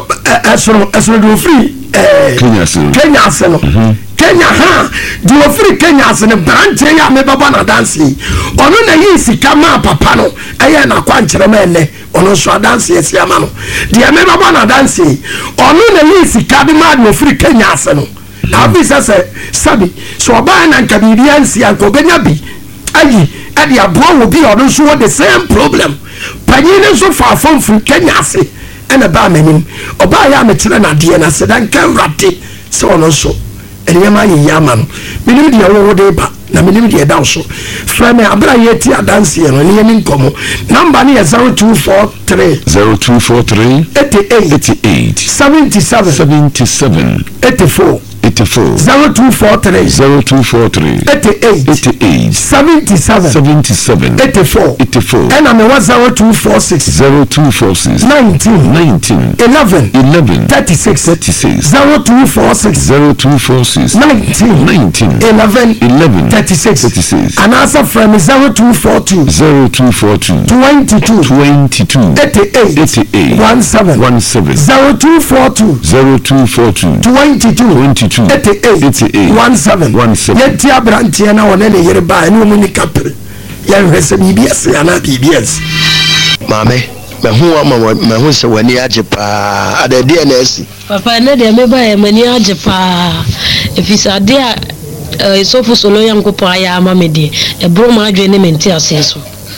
A: esoro esoro do free eh
B: Kenya sese
A: Kenya sese no Kenya ha do free Kenya sese ne brantie ya me baba na dance ono na yi sika ma papa no eye na kwa nkyere ma ene ono so dance esi ama no de me baba na dance ono na yi sika bi ma do free Kenya sese no na bi sese sabi so ba na nka bi bia nsi anko benya bi ayi ade abo wo bi ono so the same problem panyine so fa fom free Kenya sese ena ba manim oba ya metere na de na se dan kan rate se ono so enema ye yama no minim de wo de ba na minim de da so fra me abra ye ti adanse no ne yemi nkomo number ne zero two four three
B: zero two four three
A: eighty-eight
B: eighty-eight
A: seventy-seven
B: seventy-seven
A: eighty-four
B: eighty-four
A: zero two four three
B: zero two four three
A: eighty-eight
B: eighty-eight
A: seventy-seven
B: seventy-seven
A: eighty-four
B: eighty-four
A: and I'm a zero two four six
B: zero two four six
A: nineteen
B: nineteen
A: eleven
B: eleven
A: thirty-six
B: thirty-six
A: zero two four six
B: zero two four six
A: nineteen
B: nineteen
A: eleven
B: eleven
A: thirty-six
B: thirty-six
A: and answer from zero two four two
B: zero two four two
A: twenty-two
B: twenty-two
A: eighty-eight
B: eighty-eight
A: one seven
B: one seven
A: zero two four two
B: zero two four two
A: twenty-two
B: twenty-two
A: eighty-eight
B: eighty-eight
A: one seven
B: one seven
A: yeti abrantie na wona ne yere ba ene mu ni kapre ya hwese bibs ya na bibs
F: mame me hu ama me hu se wani age pa adade na esi
G: papa ne de me ba e mani age pa efisa de a sofu solo yankopo aya ama me de e bro ma adwe ne menti asenso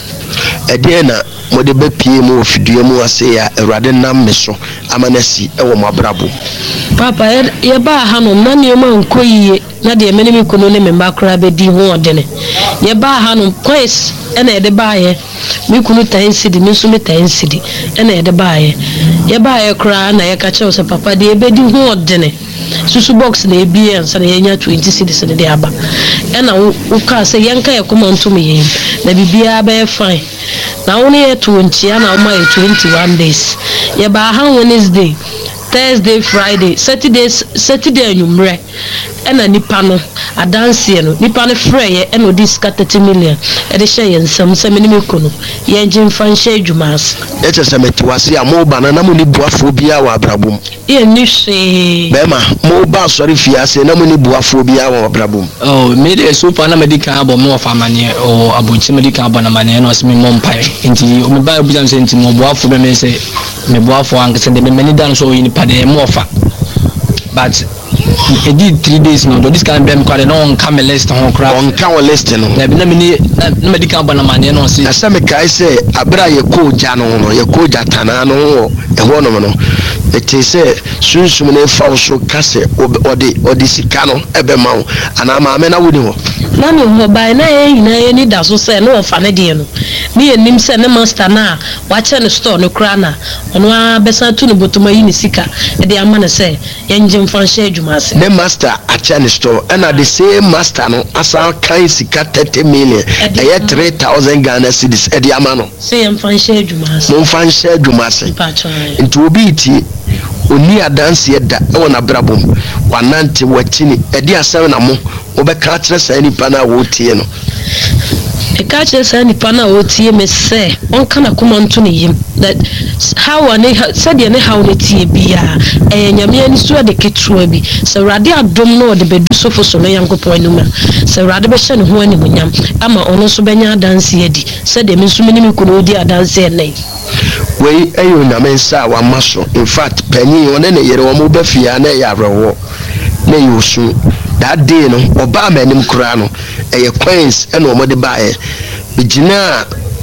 F: ede na mo de be pie mu ofidue mu ase ya Awurade nam me so amanasi e wo mo abrabo
G: papa ye ba ha no na ne ma nkoyiye na de me ne me kono ne me ba kra be di ho odene ye ba ha no quiz ena ye de ba ye me kunu tan sidi me so me tan sidi ena ye de ba ye ye ba ye kra na ye ka che so papa de be di ho odene susu box na ebi en sa na ye nya twenty cedis ne de aba ena wo ka se ye nka ye koma ntum ye na bibia ba fine na wo ne ye twenty na wo ma ye twenty-one days ye ba ha Wednesday Thursday, Friday, Saturday, Saturday nyumre. Ena nipa no adanse no nipa no frɛ ye ena odi sika thirty million e de hyɛ ye nsam sɛ me ne me kono ye ngin fan hyɛ adwumas
F: e kyɛ sɛ metiwase a mo ba na na mo ni buafo bia wa abrabom
G: ye ni hwe
F: be ma mo ba sɔre fiase na mo ni buafo bia wa abrabom
D: oh me de so pa na medical abo me ofa mane o abonchi medical abo na mane na osimi mo mpai nti o me ba obi am sɛ nti mo buafo be me sɛ me buafo an kse de me mani dan so yin pa de mo ofa but I did three days now. This can be because no one come list on crap.
F: On come list no.
D: Na bi na me na medical bana mane no say.
F: Asa me kai say abra ye ko ja no no ye ko ja tana no e ho no no. It is say sunsum ne fa so kase odi odi sika no ebe ma ana ma me na woni ho.
G: Na me ho ba na e ina ye ni da so say no fa ne de no. Me enim say ne master na wa che ne store no kra na ono a besa tu ne botoma yi ni sika e de ama ne say ye ngem fa hye adwuma ase.
F: The master at Chinese store and at the same master no asa kan sika thirty million e ye three thousand Ghana cedis e de ama no.
G: Say em fa hye adwuma ase.
F: Mo fa hye adwuma ase. Nti obi ti oni adanse da e wona brabom wanante watini e dia asem na mo obeka kire sa nipa na wo tie no
G: e ka kire sa nipa na wo tie me se on kana kuma nto ne yim that how ane said ye ne how ne tie bia e nyame ani so de ketua bi se rade adom no de bedu sofo so no yankopon no ma se rade be hye ne ho ani munyam ama ono so benya adanse adi se de me nso me ni kuno di adanse nei
F: we ayo nyame nsa wa maso in fact panyi one ne yere wo mo ba fia na ya arewo na yosu that day no oba manim kura no eye coins e no mo de bae bigina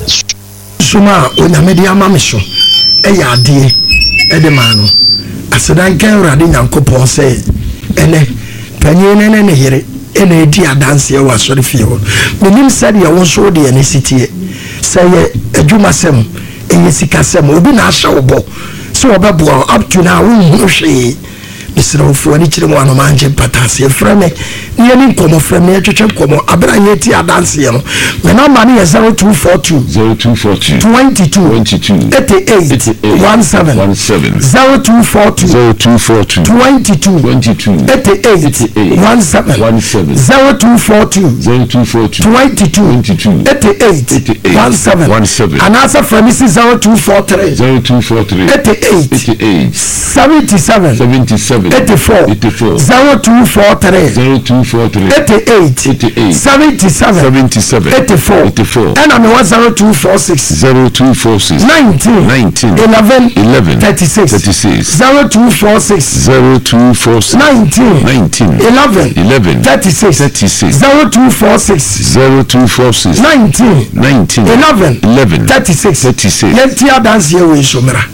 A: suma onyame de ama me so e ya ade e de ma no asedan kan urade nyankopon se ene panyi ne ne yere e na edi adanse e wa sori fie ho menim said ya won so de ne sitie se ye adwumasem e yesikasem obi na ahya obo so obebo up to now wo hwe Mister Fuani Chirimo manje patase frame ni ni komo frame twetwe komo abra yeti adanse no me number ni zero two four two
B: zero two four two
A: twenty-two eighty-eight seventeen zero two four two
B: zero two four two
A: twenty-two eighty-eight seventeen zero two four two
B: zero two four two
A: twenty-two eighty-eight seventeen and answer from zero two four three
B: zero two four three
A: eighty-eight seventy-seven
B: seventy-seven
A: eighty-four
B: eighty-four
A: zero two four three
B: zero two four three
A: eighty-eight
B: eighty-eight
A: seventy-seven
B: seventy-seven
A: eighty-four
B: eighty-four
A: and I'm one zero two four six
B: zero two four six
A: nineteen
B: nineteen
A: eleven
B: eleven
A: thirty-six
B: thirty-six
A: zero two four six
B: zero two four six
A: nineteen
B: nineteen
A: eleven
B: eleven
A: thirty-six
B: thirty-six
A: zero two four six
B: zero two four six
A: nineteen
B: nineteen
A: eleven
B: eleven
A: thirty-six
B: thirty-six
A: yenti adanse we shomera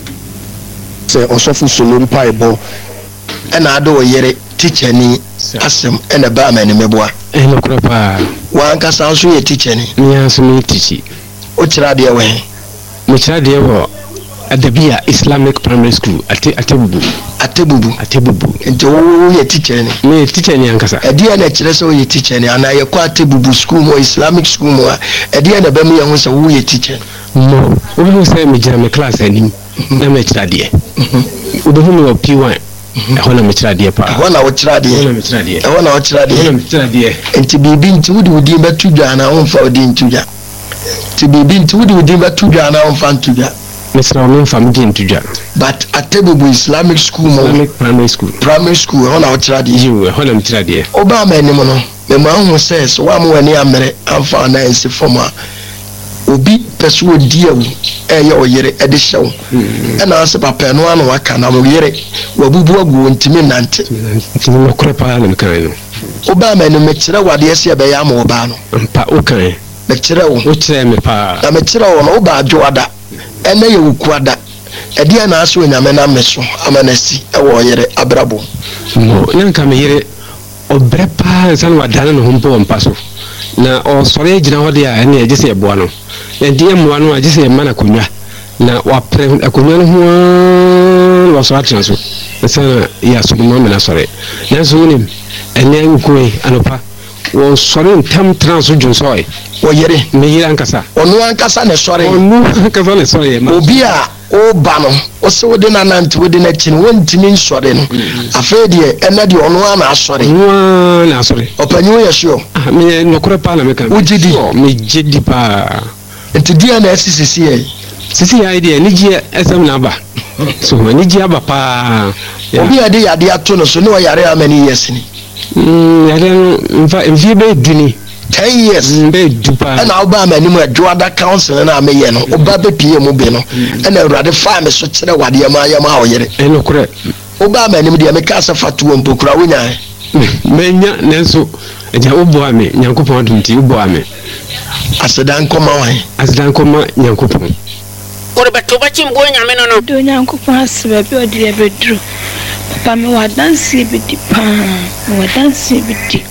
F: se osofu solo mpa ebo ena ado yere teacher ni asem ena ba ma ni meboa
H: e no kura pa
F: wan ka san so ye teacher ni
H: ni aso mi teachi
F: o kira de we
H: mo kira de wo Adabia Islamic Primary School ate atebubu
F: atebubu
H: atebubu
F: nti wo ye teacher ni
H: me teacher ni ankasa
F: e dia na kire so ye teacher ni ana ye kwa atebubu school mo Islamic school mo e dia na ba mu ye ho se wo ye teacher
H: mo wo bi say me jira me class ani na me kira de wo bi me P one e ho na me kira de pa
F: ho na wo kira de
H: ho na me kira de
F: e ho na wo kira de
H: ho na me kira de
F: nti bibi nti wo di wo di betu dwa na wo fa wo di ntudwa nti bibi nti wo di wo di betu dwa na wo fa ntudwa
H: Mister Omin family ntudwa
F: but atebubu Islamic school mo
H: Islamic primary school
F: primary school ho na wo kira de
H: you ho na me kira de
F: oba ma ni mo no me ma hu se so wa mo wani amere amfa na ensi forma obi peso odi awu eye oyere ede hyew e na ase papa no anu aka na mo yere wabubu agu ntimi nante
H: ntimi no kure pa na me kan no
F: oba ma ni me kire wade ase be ya ma oba no
H: mpa o kan
F: me kire wo
H: o kire me pa
F: na me kire wo no oba adwoada ene ye wukuada ede na ase onyame na meso amanasi e wo yere abrabo
H: no nka me yere obre pa san wadana no humpo mpa so na o sore gina hode a ene agise eboa no enti emwa no agise emana konwa na wa pre akonwa no ho wa so atran so sana ya so mo me na sore na so ni ene nkoi anopa wo sore ntam trans junsoy
F: wo yere
H: me yere ankasa
F: onu ankasa ne sore
H: onu ankasa ne sore
F: obi a o ba no o se wo de na nante wo de na chi no wontimi nsore no afa de ena de onu ana asore
H: onu na asore
F: opanyu ye sure
H: ah me no kore pa na me kan
F: ujidi
H: me jidi pa
F: enti dia na sisi ye
H: sisi ya idea ni ji esem na ba so ni ji aba pa
F: obi ade ya de ato no so ne o yare amani yes ni
H: mm yare mfa mfi be duni
F: ten years
H: be dupa
F: na oba amani mu adwoada council na ameye no oba be pie mu be no na urade fa me so kire wade ma ya ma oyere
H: e no kore
F: oba amani mu de me ka sa fatuo mpokura wonya
H: menya nenso eja obo ame nyankopon dumti obo ame
F: asedan koma wan
H: asedan koma nyankopon
I: ore beto ba chimbo nyame no no
J: do nyankopon asebe bi odi e bedru papa me wadansi bi di pa wadansi bi di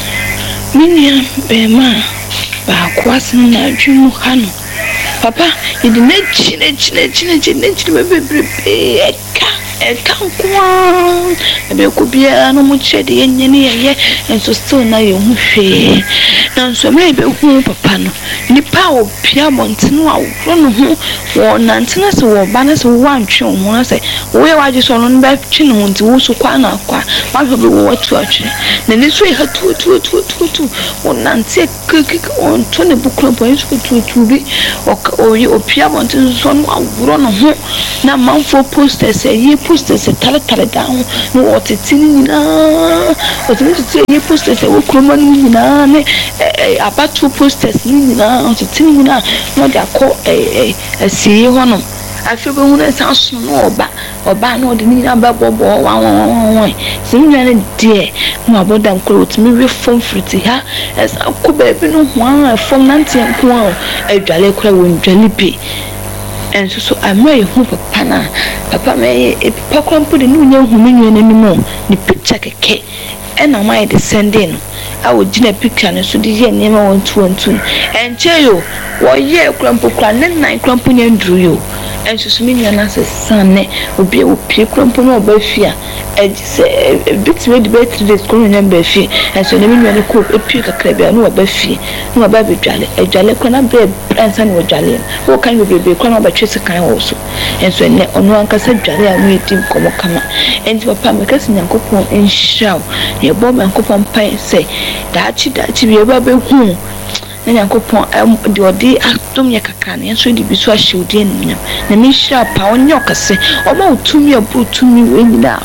J: minia be ma ba kwasin na adwumu hanu papa yidi na chine chine chine chine chine be be be eka ɛka nkoa ɛbɛkɔ biara no mo kyerɛ de yɛnyɛ ne yɛyɛ nso still na yɛ ho hwee na nso mmerɛ yɛbɛhu papa no nipa a wɔpia abɔntene a wɔworɔ no ho wɔ nantena sɛ wɔba no sɛ wowɔ antwe wo ho na sɛ woyɛ wagye sɛ ɔno no bɛtwe ne ho nti wo so kwa na akwa mahwɛ bi wɔ watu atwere na ne so yɛ ha tuotuotuotuotu wɔnante kekeke ɔnto ne bukura bɔ yɛ so tuotuo bi ɔyɛ opia abɔntene nso no aworɔ no ho na manfo posters ɛyɛ posters taletale da ho na wɔtete ne nyinaa wɔtete tete ɛyɛ posters ɛwɔ kuroma no nyinaa ne abato posters ne nyinaa wɔtete ne nyinaa na ɔde akɔ asieɛ hɔ nom afei bɛhu no ɛsan so no ɔba ɔba na ɔde ne nyinaa bɛbɔbɔ wawawawawan sɛ ne nyinaa no deɛ na wabɔda nkora wɔtumi we fam firiti ha ɛsan kɔ baabi no ho a ɛfam nanteɛ nko a adwale kora wɔ ndwale bi ɛnso so amɛ yɛhu papa no a papa mɛyɛ papa kora mpo de ne wonya hu me nwua no anim ne picture kɛkɛ ɛna mayɛ de sɛnde no a wɔgyina picture no so de yɛ nneɛma wɔntowanto no ɛnkyɛ yo wɔyɛ kora mpo kora ne nan kora mpo nya nduru yo ɛnso so me nua no asɛ sane obi a wɔpie kora mpo no ɔba fie a ɛgye sɛ bitumi de bɛyɛ three days kora nya mba fie ɛnso ne me nua no kɔ ɛpie kakra bia no wɔba fie na wɔba bɛdwale ɛdwale kora na berɛ ɛnsa ne wɔdwale no wɔka ne bebrebe kora na wɔbɛtwe sekan wɔ so ɛnso ɛnɛ ɔno ankasa dwale a no yɛdi nkɔmmɔ kama ɛnti papa meka sɛ nyankopɔn nhyira wo yɛbɔ nyankopɔn mpae sɛ daakye daakye bi yɛba bɛhu na nyankopɔn de ɔde adom yɛ kakra na yɛnso de bi so ahyɛ odi animnyam na menhyira pa ɔnyɛ ɔkɛse ɔma wo tumi abɔ tumi wɔ nyinaa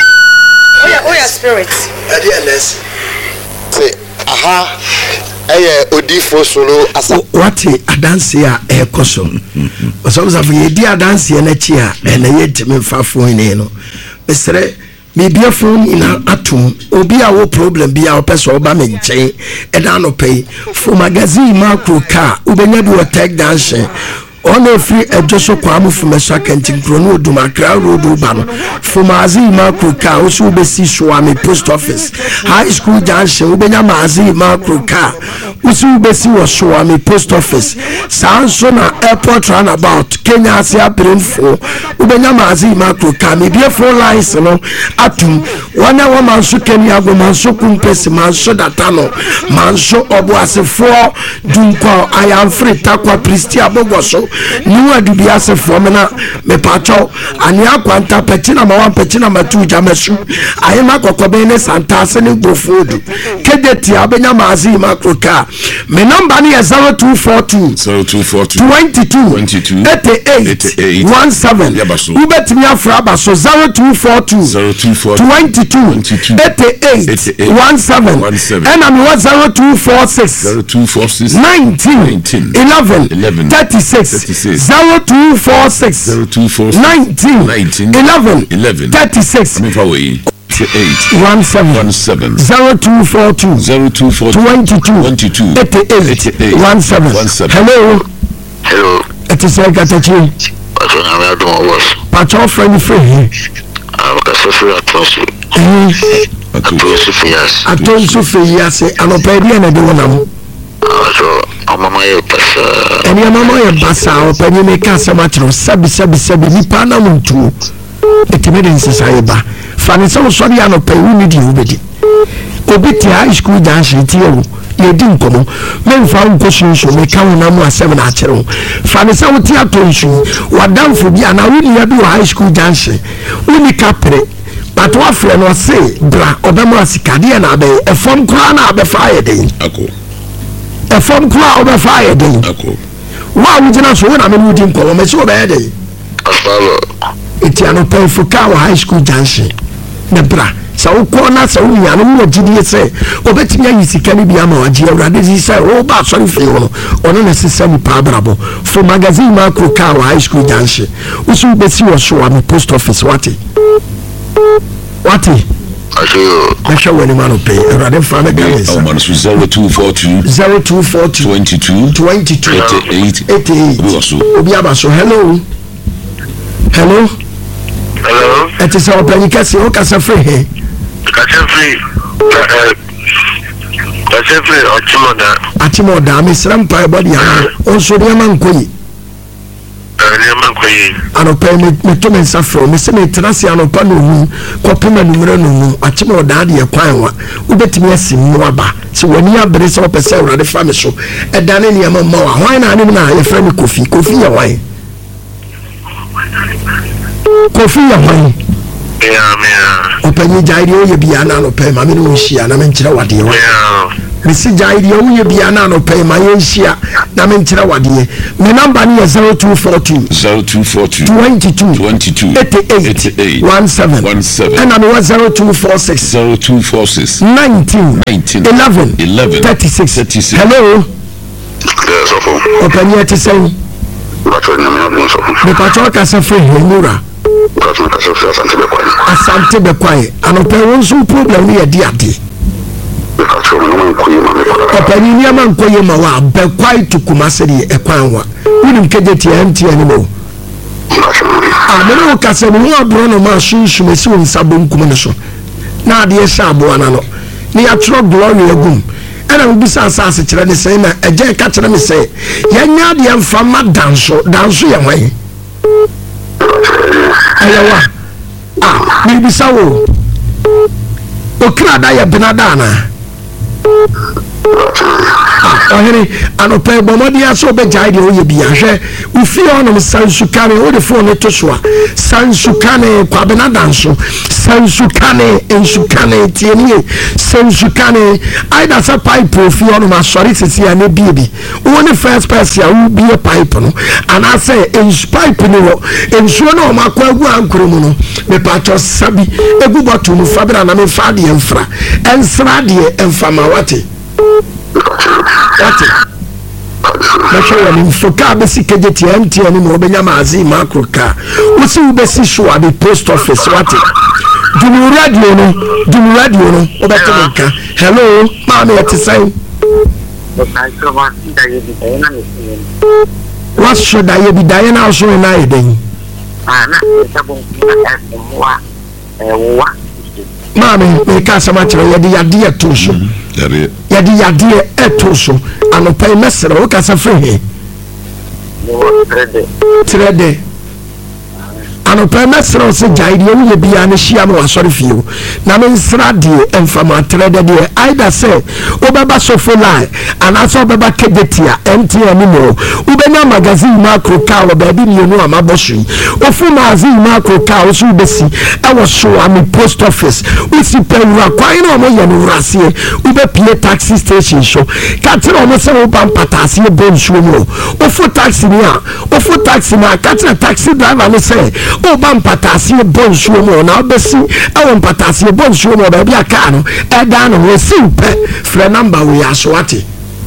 E: woyɛ spirit
F: ɛde ɛnɛs sɛ aha ɛyɛ odifo solo asa
A: wate adanse a ɛkɔ so ɔsɔmsafo yɛdi adanseɛ no akyi a ɛna yɛntimi mfafo ne no mesrɛ mebia phone ina atom obi a wo problem bia opɛ so oba me nkyɛn ɛda no pɛ for magazine macro car ubenya bi wo tech dance ono free ejoso kwamu fumesha kentin krono odumakra road uba no for magazine macro car oso ubesi so am post office high school junction ubenya magazine macro car oso ubesi wo so am post office sanso na airport runabout Kenya Asia Brainfo ubenya magazine macro car me bia phone lines no atum wana wa manso Kenya go manso kumpesi manso datano manso obo asefo dunko I am free takwa priesti abogoso niwa dubi asefo mena me pacho ani akwanta petina ma wan petina matu jamesu ayema kokobe ne santase ne gbofodu kedeti abenya magazine macro car me number ni zero two four two twenty-two eighty-eight seventeen ubetimi afra baso zero two four two twenty-two eighty-eight seventeen and I'm what zero two four six nineteen eleven thirty-six zero two four six nineteen eleven thirty-six eight one seven one seven zero two four two zero two four twenty two twenty two eighty eight one seven hello
K: hello
A: it is like a teaching
K: pacho na me adom was
A: pacho friend free
K: ah ka so free atonso
A: eh
K: atonso fias
A: atonso fias anopa dia na de wonam
K: ah so amama ye pasa
A: eni amama ye basa opa ni me ka samatro sabi sabi sabi ni pa na muntu etimedence sayeba fani so so dia no pa wi ni di obedi obeti high school junction ti ewu yedi nkomo memfa nkosunso me kan na mu asem na akere fani so ti atonsu wadamfo bia na wuni ya bi high school junction uni kapre but wa fre no say bra obema asikade na be efom kura na be fa yeden
B: ako
A: efom kura obefa yeden
B: ako
A: wa wujina so na me wudi nkomo me so be yeden
K: asalo
A: eti ano pɛnfo ka wɔ high school junction ne bra sa wo kɔ na sa wo nya no wo gidie sɛ obetimi ayi sika ne bi ama wagye awurade si sɛ wo ba sɔre fie wo no ɔno na sisa ni pa brabo for magazine macro ka wɔ high school junction wo so besi wɔ so am post office wate wate
K: ayo
A: ɛhwɛ wɔ ni ma no pɛ awurade fa na ga
B: oh man so zero two four two
A: zero two four two
B: twenty-two
A: twenty-two
B: eighty-eight
A: eighty-eight
B: obi waso
A: obi abaso hello hello
K: hello
A: it is our penny kasi o kasa free he
K: kasa free eh kasa free otimoda
A: atimoda me sram pa body ya on so de man koyi anɔpa me to me nsa frɛ me sɛ metena se anɔpa no mu kɔpem anummerɛ no mu akyem ɔdaa deɛ kwan wa wobɛtumi asi mu aba sɛ w'ani abere sɛ wɔpɛ sɛ awurade fa me so ɛda ne nneɛma mma wa hwan na anem na yɛfrɛ me kofi kofi yɛ hwan kofi yɛ hwan ɔpanyi gyae deɛ woyɛ biaa na anɔpa ma me ne wo nhyia na menkyerɛ wadeɛ wa mesi gyae deɛ woyɛ biaa na anɔpa ma yɛnhyia na menkyerɛ wadeɛ me number ne yɛ zero two four two twenty-two eighty-eight seventeen ɛna mewɔ zero two four six nineteen eleven thirty-six hello ɔpanyi ɛte sɛn mepatɔ kasa fɛ hɛnura asante bɛkwae anɔpɛ wo nso problem ne yɛde ade ɔpanyi nneɛma nkɔyɛ ma wa bɛkwae to Kumase deɛ ɛkwan wa wonim kagye tia ntia ne mo a mene wo kasa ne ho aborɔ no ma sunsum asi wo nsa bonkum no so na adeɛ hyɛ aboa na no ne yɛatwerɛ glory agum ɛna mebisa asase kyerɛ ne sɛ na ɛgya ka kyerɛ me sɛ yɛnyɛ adeɛ mfa ma danso danso yɛ hwan ayawa ah nibisa wo okra da ya benada na ah ohiri anope bomodi aso be jaide o ye bia hwe ufi onom sansukane o de phone to so a sansukane kwa benada nso sansukane ensukane tienie sansukane aida sa pipe ofi onom asori sisi ane biebi woni first person a wo bie pipe no ana say ens pipe ni wo ensuo na o makwa agu ankoro mu no me pacho sabi egu botu mu fabra na me fa de enfra ensra de enfama wate wate Masha ya mfoka besi kejeti M T N mo benya mazi makro ka usi ubesi show abi post office wate dum radio no dum radio no obetemeka hello mama eti sai what should I be dying now so na eden ah na tabon wa wa mama me ka sama kire yedi yade eto so yade yade yade eto so anopai mesere o ka sa frɛ trede anopai mesere o se jaide o ye bia na hia no asɔre fie na me nsra de emfama trede de aida se o baba sofo lai ana so baba kegetia M T N mo u benya magazine macro car o ba bi mi no amabosu o fu magazine macro car o su besi e wo so am post office u si pewura kwan na mo ye no wrasie u be pie taxi station so ka tire o mo se o ban patase e bon so mo o fu taxi ni a o fu taxi na ka tire taxi driver no se o ban patase e bon so mo na obesi e won patase e bon so mo ba bia car no e da no we si pe frɛ number we aswate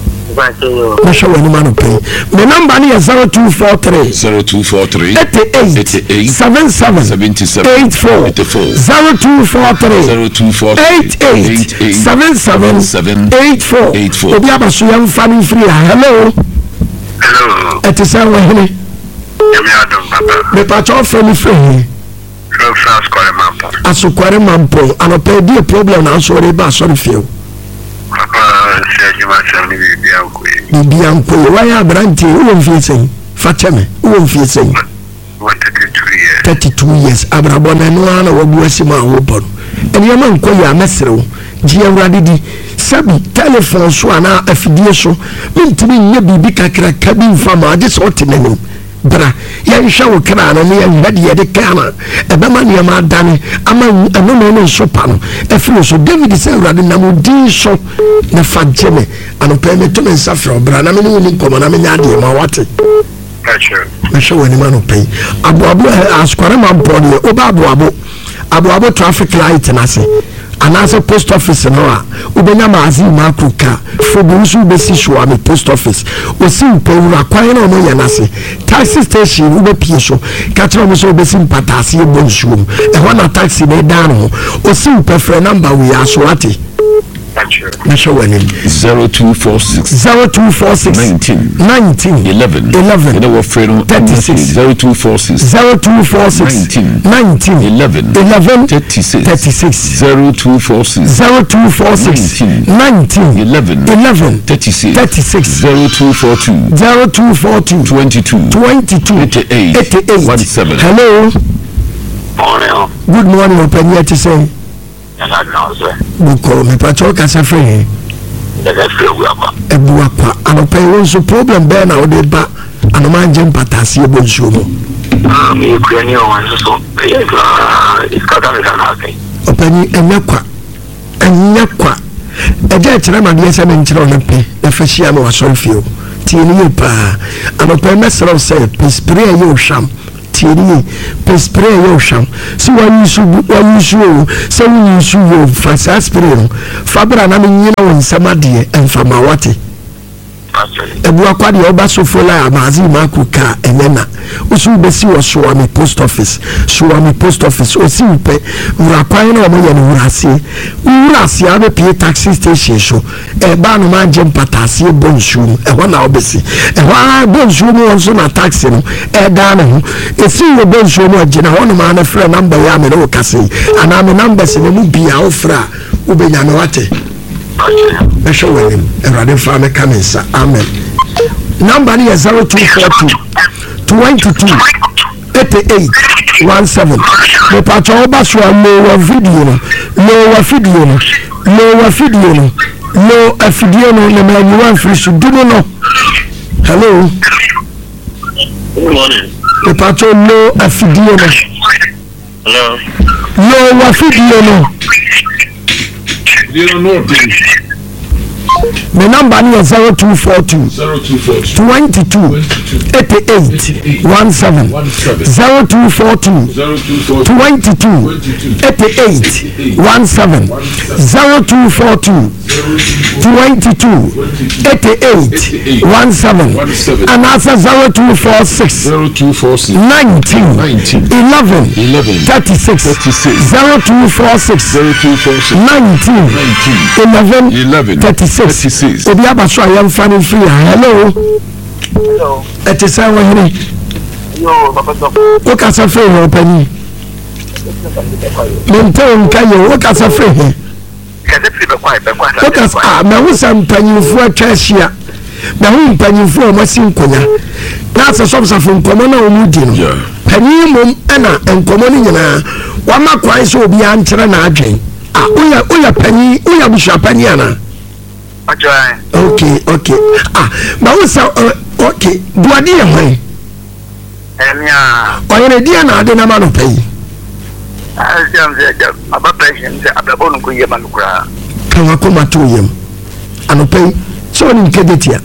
A: Masha wani manu pay. My number is zero two four three
B: zero two four three
A: eighty-eight seventy-seven eighty-four zero two four three
B: zero two four
A: eighty-eight seventy-seven eighty-four Obi abasu yam fani free. Hello.
K: Hello.
A: Eti sa wahine.
K: Yemi adom papa.
A: Me pacho free free.
K: From France kware mampo.
A: Aso kware mampo. Anope di problem na so re ba so feel.
K: Papa, se you want to be bianco.
A: Bianco, why are brandy? Who won't feel saying? Fatame, who won't feel saying?
K: thirty-two years. Thirty-two
A: years. Abrabona no one or Wessima open. And your man call your mesro. Gia Radidi. Sabi, telephone swana affiliation. Mean to me, maybe Bika cabin farmer, this ordinary. Bra, yan show crana, and ready at the camera. A man, your man, Danny, a man, a woman, and sopan. A few so David is a rather Namudi so the fat Jimmy, and a payment to me suffer, Branham, and come on, I mean, I did my water. I show any man who pay. Abu Abu ask what I'm on board, Obabu Abu Abu Abu traffic light, and I say. And as a post office no a ubenya mazi macro car for busu besi show am post office o si pewura kwan na no yanase taxi station ube pie so ka tro mo so besi patase e bonsuom e ho na taxi na dan ho o si pe frɛ number we aso ate Measure winning.
B: Zero two four six.
A: Zero two four six.
B: Nineteen.
A: Nineteen.
B: Eleven.
A: Eleven.
B: You know what, Fredo?
A: Thirty-six.
B: Zero two four six.
A: Zero two four six.
B: Nineteen.
A: Nineteen.
B: Eleven.
A: Eleven.
B: Thirty-six.
A: Thirty-six.
B: Zero two four six.
A: Zero two four six.
B: Nineteen.
A: Nineteen.
B: Eleven.
A: Eleven.
B: Thirty-six.
A: Thirty-six.
B: Zero two four two.
A: Zero two four two.
B: Twenty-two.
A: Twenty-two.
B: Eighty-eight.
A: Eighty-eight.
B: One seven.
A: Hello.
K: Morning.
A: Good morning, open here to say. Buko, me patrol kasa free. Ebuwa kwa, anope wonso problem be na ode ba, anoma nje mpatasi ebo nsumo.
K: Ah, me kwani o wanso. Eh, iskata me kana kai.
A: Opani enye kwa. Enye kwa. Eje kire ma de se me nkire ona pe, e fa hia me wasori fie. Tie ni pa. Anope mesro say, spray ye ohwam. Tieni pespray yo sham si wanyusu wanyusu se wanyusu yo fasa spray fabra na me nyina won samade enfama wate ebu akwade oba sofola amazi makuka enena usu besi wo so ami post office so ami post office o si pe ura kwan na mo ye no urase urase abe pie taxi station so e ba no ma jem patase bonsu e ho na obesi e ho bonsu mo won na taxi no e da na ho e si wo bonsu mo agina ho no ma na frɛ number ya me no kase ana me number se mu bia o fra u be nya me wate Mesho wenim, erade fa me kamensa, amen. Number ni zero two four two, twenty-two, eighty-eight, seventeen. Me pacho oba so lower video no, lower video no, lower video no, low video no, le me wan free so do no. Hello.
K: Good morning.
A: Me pacho low video no.
K: Hello.
A: Lower video no.
B: You don't know things.
A: My number is zero two four two twenty-two eighty-eight one seven zero two four two twenty-two eighty-eight one seven zero two four two twenty-two eighty-eight one seven and also zero two four six nineteen eleven thirty-six zero two four six nineteen eleven thirty-six Obi abaso ayam fani free. Hello.
K: Hello.
A: It is how we
K: Yo, Papa Doc.
A: What can I say open? Maintain can you what can I say?
K: Can it be quiet?
A: What can ah me wo sam panyinfo atwahia. Me wo panyinfo o masin konya. Na se so so fun komo na o mu di no. Panyimom na enkomo ni nyina. Wa ma kwan so obi an kire na adwen. Ah oya oya panyi oya bisha panyi ana. Okay, okay. Ah, but what's uh, okay? Do I dear way?
K: Yeah.
A: Or in a dear now, then I'm on pay.
K: I am about patience at the bone of Yamanukra.
A: Can I come to him? And pay so in Kedetia.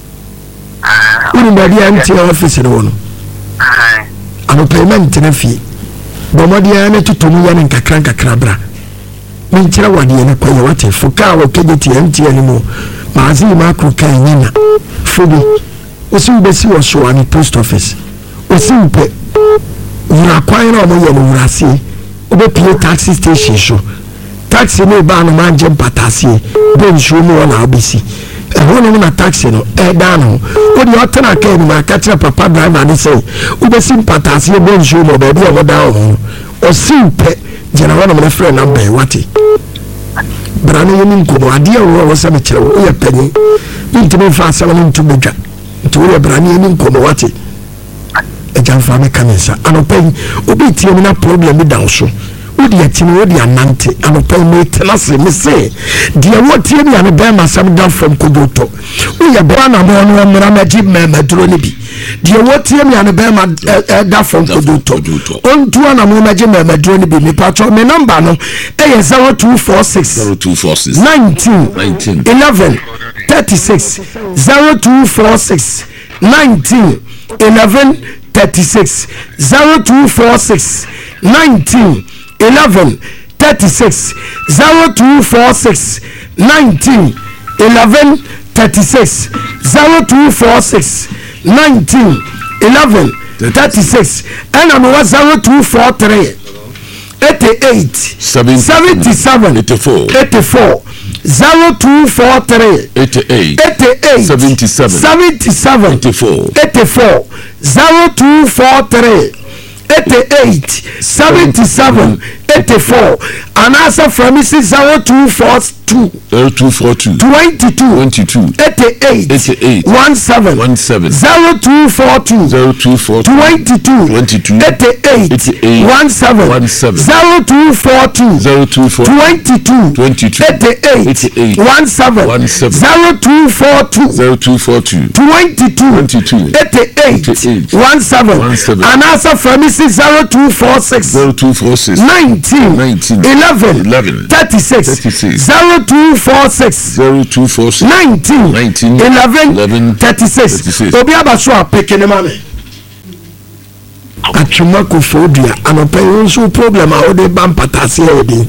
K: Ah,
A: wouldn't be empty office at all. I'm a payment in a fee. Bomadiana to Tomian and Kakranka Crabra. Minchira wadi ene kwa wate fuka wa kejeti empty anymore maazi makro kan nyina fudi usi ubesi wa so ani post office usi upe ura kwan na omo ye no urase obe pie taxi station so taxi no ba no manje mpatase ben show mo na obisi e hono na taxi no e da no odi otena ka ni ma ka kire papa driver ni say ubesi mpatase ben show mo ba bi o da o osi upe jena wana mna friend number wati brana yemi nkomo adia wo wasa me kire wo ya panyi ntime fa asama ni ntu bedwa ntu wo brana yemi nkomo wati e janfa me kanisa anopen obi tie me na problem bi down so odi atini odi anante anopen me tenase me say dia wo tie me ane be masam down from kodoto wo ya brana mo no mra maji me maduro ni bi dia wo tie me ane be ma da from kodoto ontu ana mo maji me maduro ni bi me patro me number no e zero two four six nineteen eleven thirty-six zero two four six nineteen eleven thirty-six zero two four six nineteen eleven thirty-six zero two four six nineteen eleven thirty-six zero two four six nineteen eleven thirty-six and I'm zero two four three eighty-eight seventy-seven eighty-four zero two four three
B: eighty-eight
A: eighty-eight
B: seventy-seven
A: seventy-seven
B: eighty-four
A: eighty-four zero two four three eighty-eight seventy-seven eighty-four and answer from me zero two four two
B: zero two four two
A: twenty-two
B: twenty-two
A: eighty-eight
B: eighty-eight
A: seventeen
B: seventeen
A: zero two four two
B: zero two four two
A: twenty-two
B: twenty-two
A: eighty-eight
B: eighty-eight
A: seventeen
B: seventeen
A: zero two four two
B: zero two four
A: twenty-two
B: twenty-two
A: eighty-eight
B: eighty-eight
A: seventeen
B: seventeen
A: zero two four two
B: zero two four two
A: twenty-two
B: twenty-two
A: eighty-eight
B: eighty-eight
A: seventeen and answer from me zero two four six
B: zero two four six
A: nineteen
B: nineteen
A: eleven
B: eleven
A: thirty-six
B: thirty-six
A: zero two four six
B: zero two four six
A: nineteen
B: nineteen
A: eleven
B: eleven
A: thirty-six obi abaso apeke ne mame atwuma ko fodua anopa yi nso problem a ode ba mpatase e de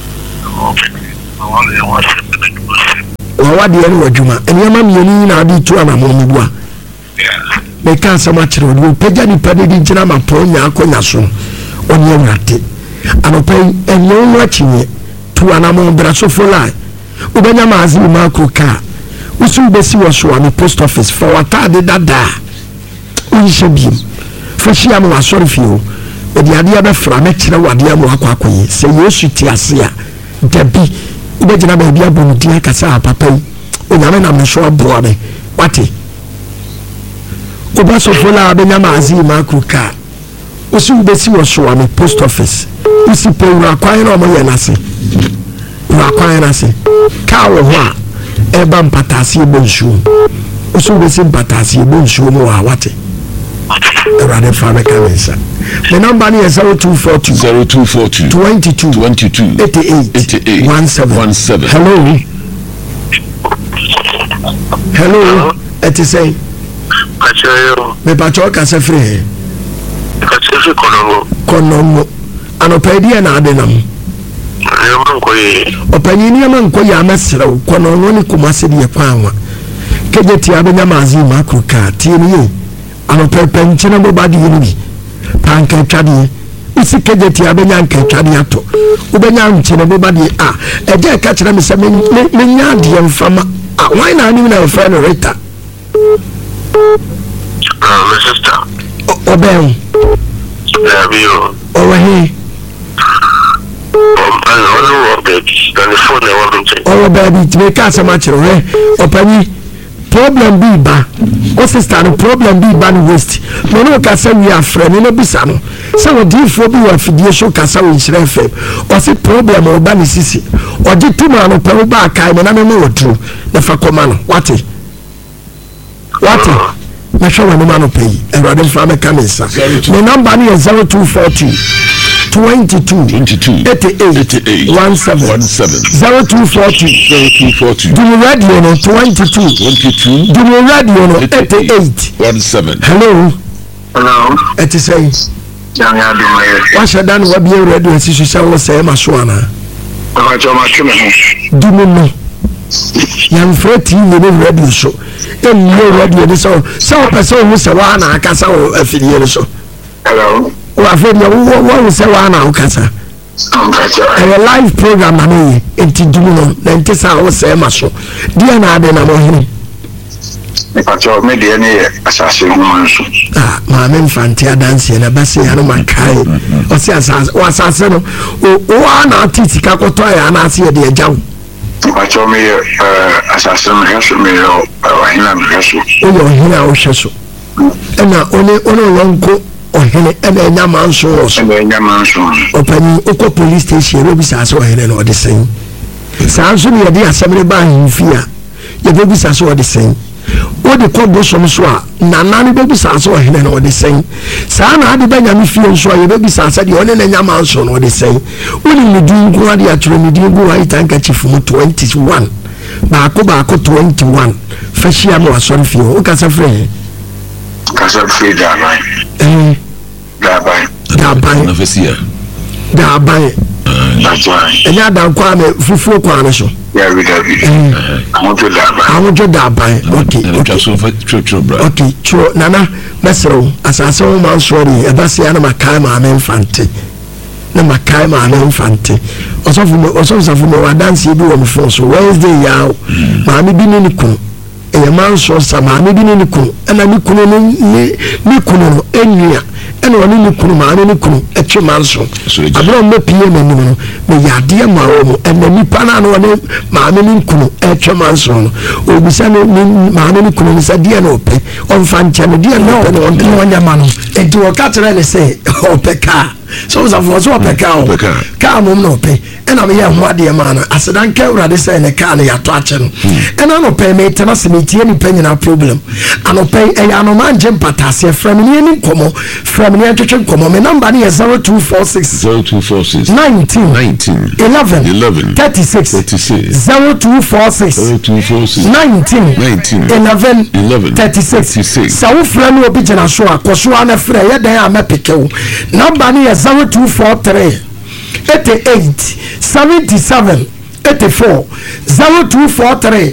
A: wa wade ene wadwuma enema mieni na ade tu anamo mebua me ka asama kire ode pagya ni pade di gina mapo nya akonya so oni awrate anopa yi enyo nwa chinye tu anamo bra so folai ubenya mazi makro ka usu besi waso ami post office for watade dada unse biem fashi am wasori fio odi ade ya be fra me kire wade am akwa akoye se yesu ti ase a dabi ubegina ba bia bonti akasa papa onyame na mso abro be wate uba so fola abenya mazi makro ka usu besi waso ami post office usi pe ura kwan na omo ye nase ura kwan na se ka wo ho a eba mpatase bonsu usu besi mpatase bonsu mo wa wate erade fame kamesa the number is zero two four two
B: zero two four two
A: twenty-two
B: twenty-two
A: eighty-eight
B: eighty-eight
A: seventeen hello hello et is say
K: Achayo
A: me pacho ka se free
K: Achayo konomo
A: konomo anopedi na adenam opanyini ama nkoyi amesrew konono ni kumase de kwanwa kejeti abenya mazi makruka tieni ye anopepe nchena bo badi yini panka twade isi kejeti abenya nka twade ato ubenya nchena bo badi a eje ka kire me se menya de mfama a why na ani na friend Rita
K: ah my sister
A: obem
K: yeah bio
A: owe oh baby to make us a match eh opani problem be ba o sister no problem be ba no waste no no ka say we are friend no bisa no say we dey for be wa fidie show ka say we shire fm o say problem o ba ni sisi o je tuma no pe ba kai me na me mo true na fa koma no what what na show no man no pay e rade fa me kamisa my number ni is zero two four two twenty-two eighty-eight seventeen zero two four two
B: zero two four two
A: do you radio no twenty-two
B: twenty-two
A: do you radio no eighty-eight
B: seventeen
A: hello
K: hello
A: it is say
K: Jami adumaye
A: what should dan wa be radio asisu say wo say ma so ana
K: Baba choma tweme ho
A: do no yan freti ni be radio show e ni radio ni so so person who say wa na akasa o afidie so
K: hello
A: wa afidie wo wo say wa na akasa a live program na me enti dumu no na enti sa wo say ma so dia na ade na mo hini
K: e pa cho me de ne asase ho manso
A: ah ma me mfanti adanse na base ya no makai o si asase o asase no o ana titika koto ya na ase de agyaw
K: pa cho me eh asase no heso me yo wa hina me heso
A: o yo hina o hyeso ena one one lonko ohene ena enya manso so
K: ena enya manso
A: opani oko police station ro bi sa so ohene no de sen sa so ne de asemre ba himfia ye be bi sa so de sen o de kobo so so a na na ne be bi sa so ohene no de sen sa na ade ba nya me fie so ye be bi sa sa de one na enya manso no de sen o ni me din ko ade atro me din go ai tanka chifu twenty-one ba ko ba ko twenty-one fashia mo asori fie o ka sa free
K: kasa free da bai
A: eh
K: da bai
A: da bai
B: na fesia
A: da bai
K: that's why
A: enya da kwa me fufuo kwa no so
K: yeah we da bi amojo da bai
A: amojo da bai okay
B: okay so for true true bro
A: okay true nana mesro asase wo man sorry e ba se ya na makai ma me infante na makae maame mfante ɔsɔfo ɔsɔfo safo no wadanse bi wɔ mo fon so Wednesday yaw maame bi ne ne kunu ɛyɛ manso sa maame bi ne ne kunu ɛna ne kunu no ne ne kunu no enua ɛna ɔne ne kunu maame ne kunu ɛtwe manso abro mo pie n'anim no me yade ma wɔ mo ɛna nipa na no ɔne maame ne kunu ɛtwe manso no obisa no maame ne kunu nsa die na ɔpɛ ɔmfa nkyɛ no die na ɔpɛ no ɔnya ma no ɛdi wɔka kyerɛ ne sɛ ɔpɛ kaa so was for so peka o car mom no pay and am here ho ade ma na asedan ka urade say ne car na ya to ache no and no pay me tena se me tie ni panyina problem ano pay e ya no man gem patase from ni ni komo from ni atwetwe komo me number ni zero two four six nineteen eleven thirty-six zero two four six nineteen eleven thirty-six so wo fra no obi gena so akoso ana fra ye dan a mepeke number ni zero two four three eighty-eight seventy-seven eighty-four zero two four three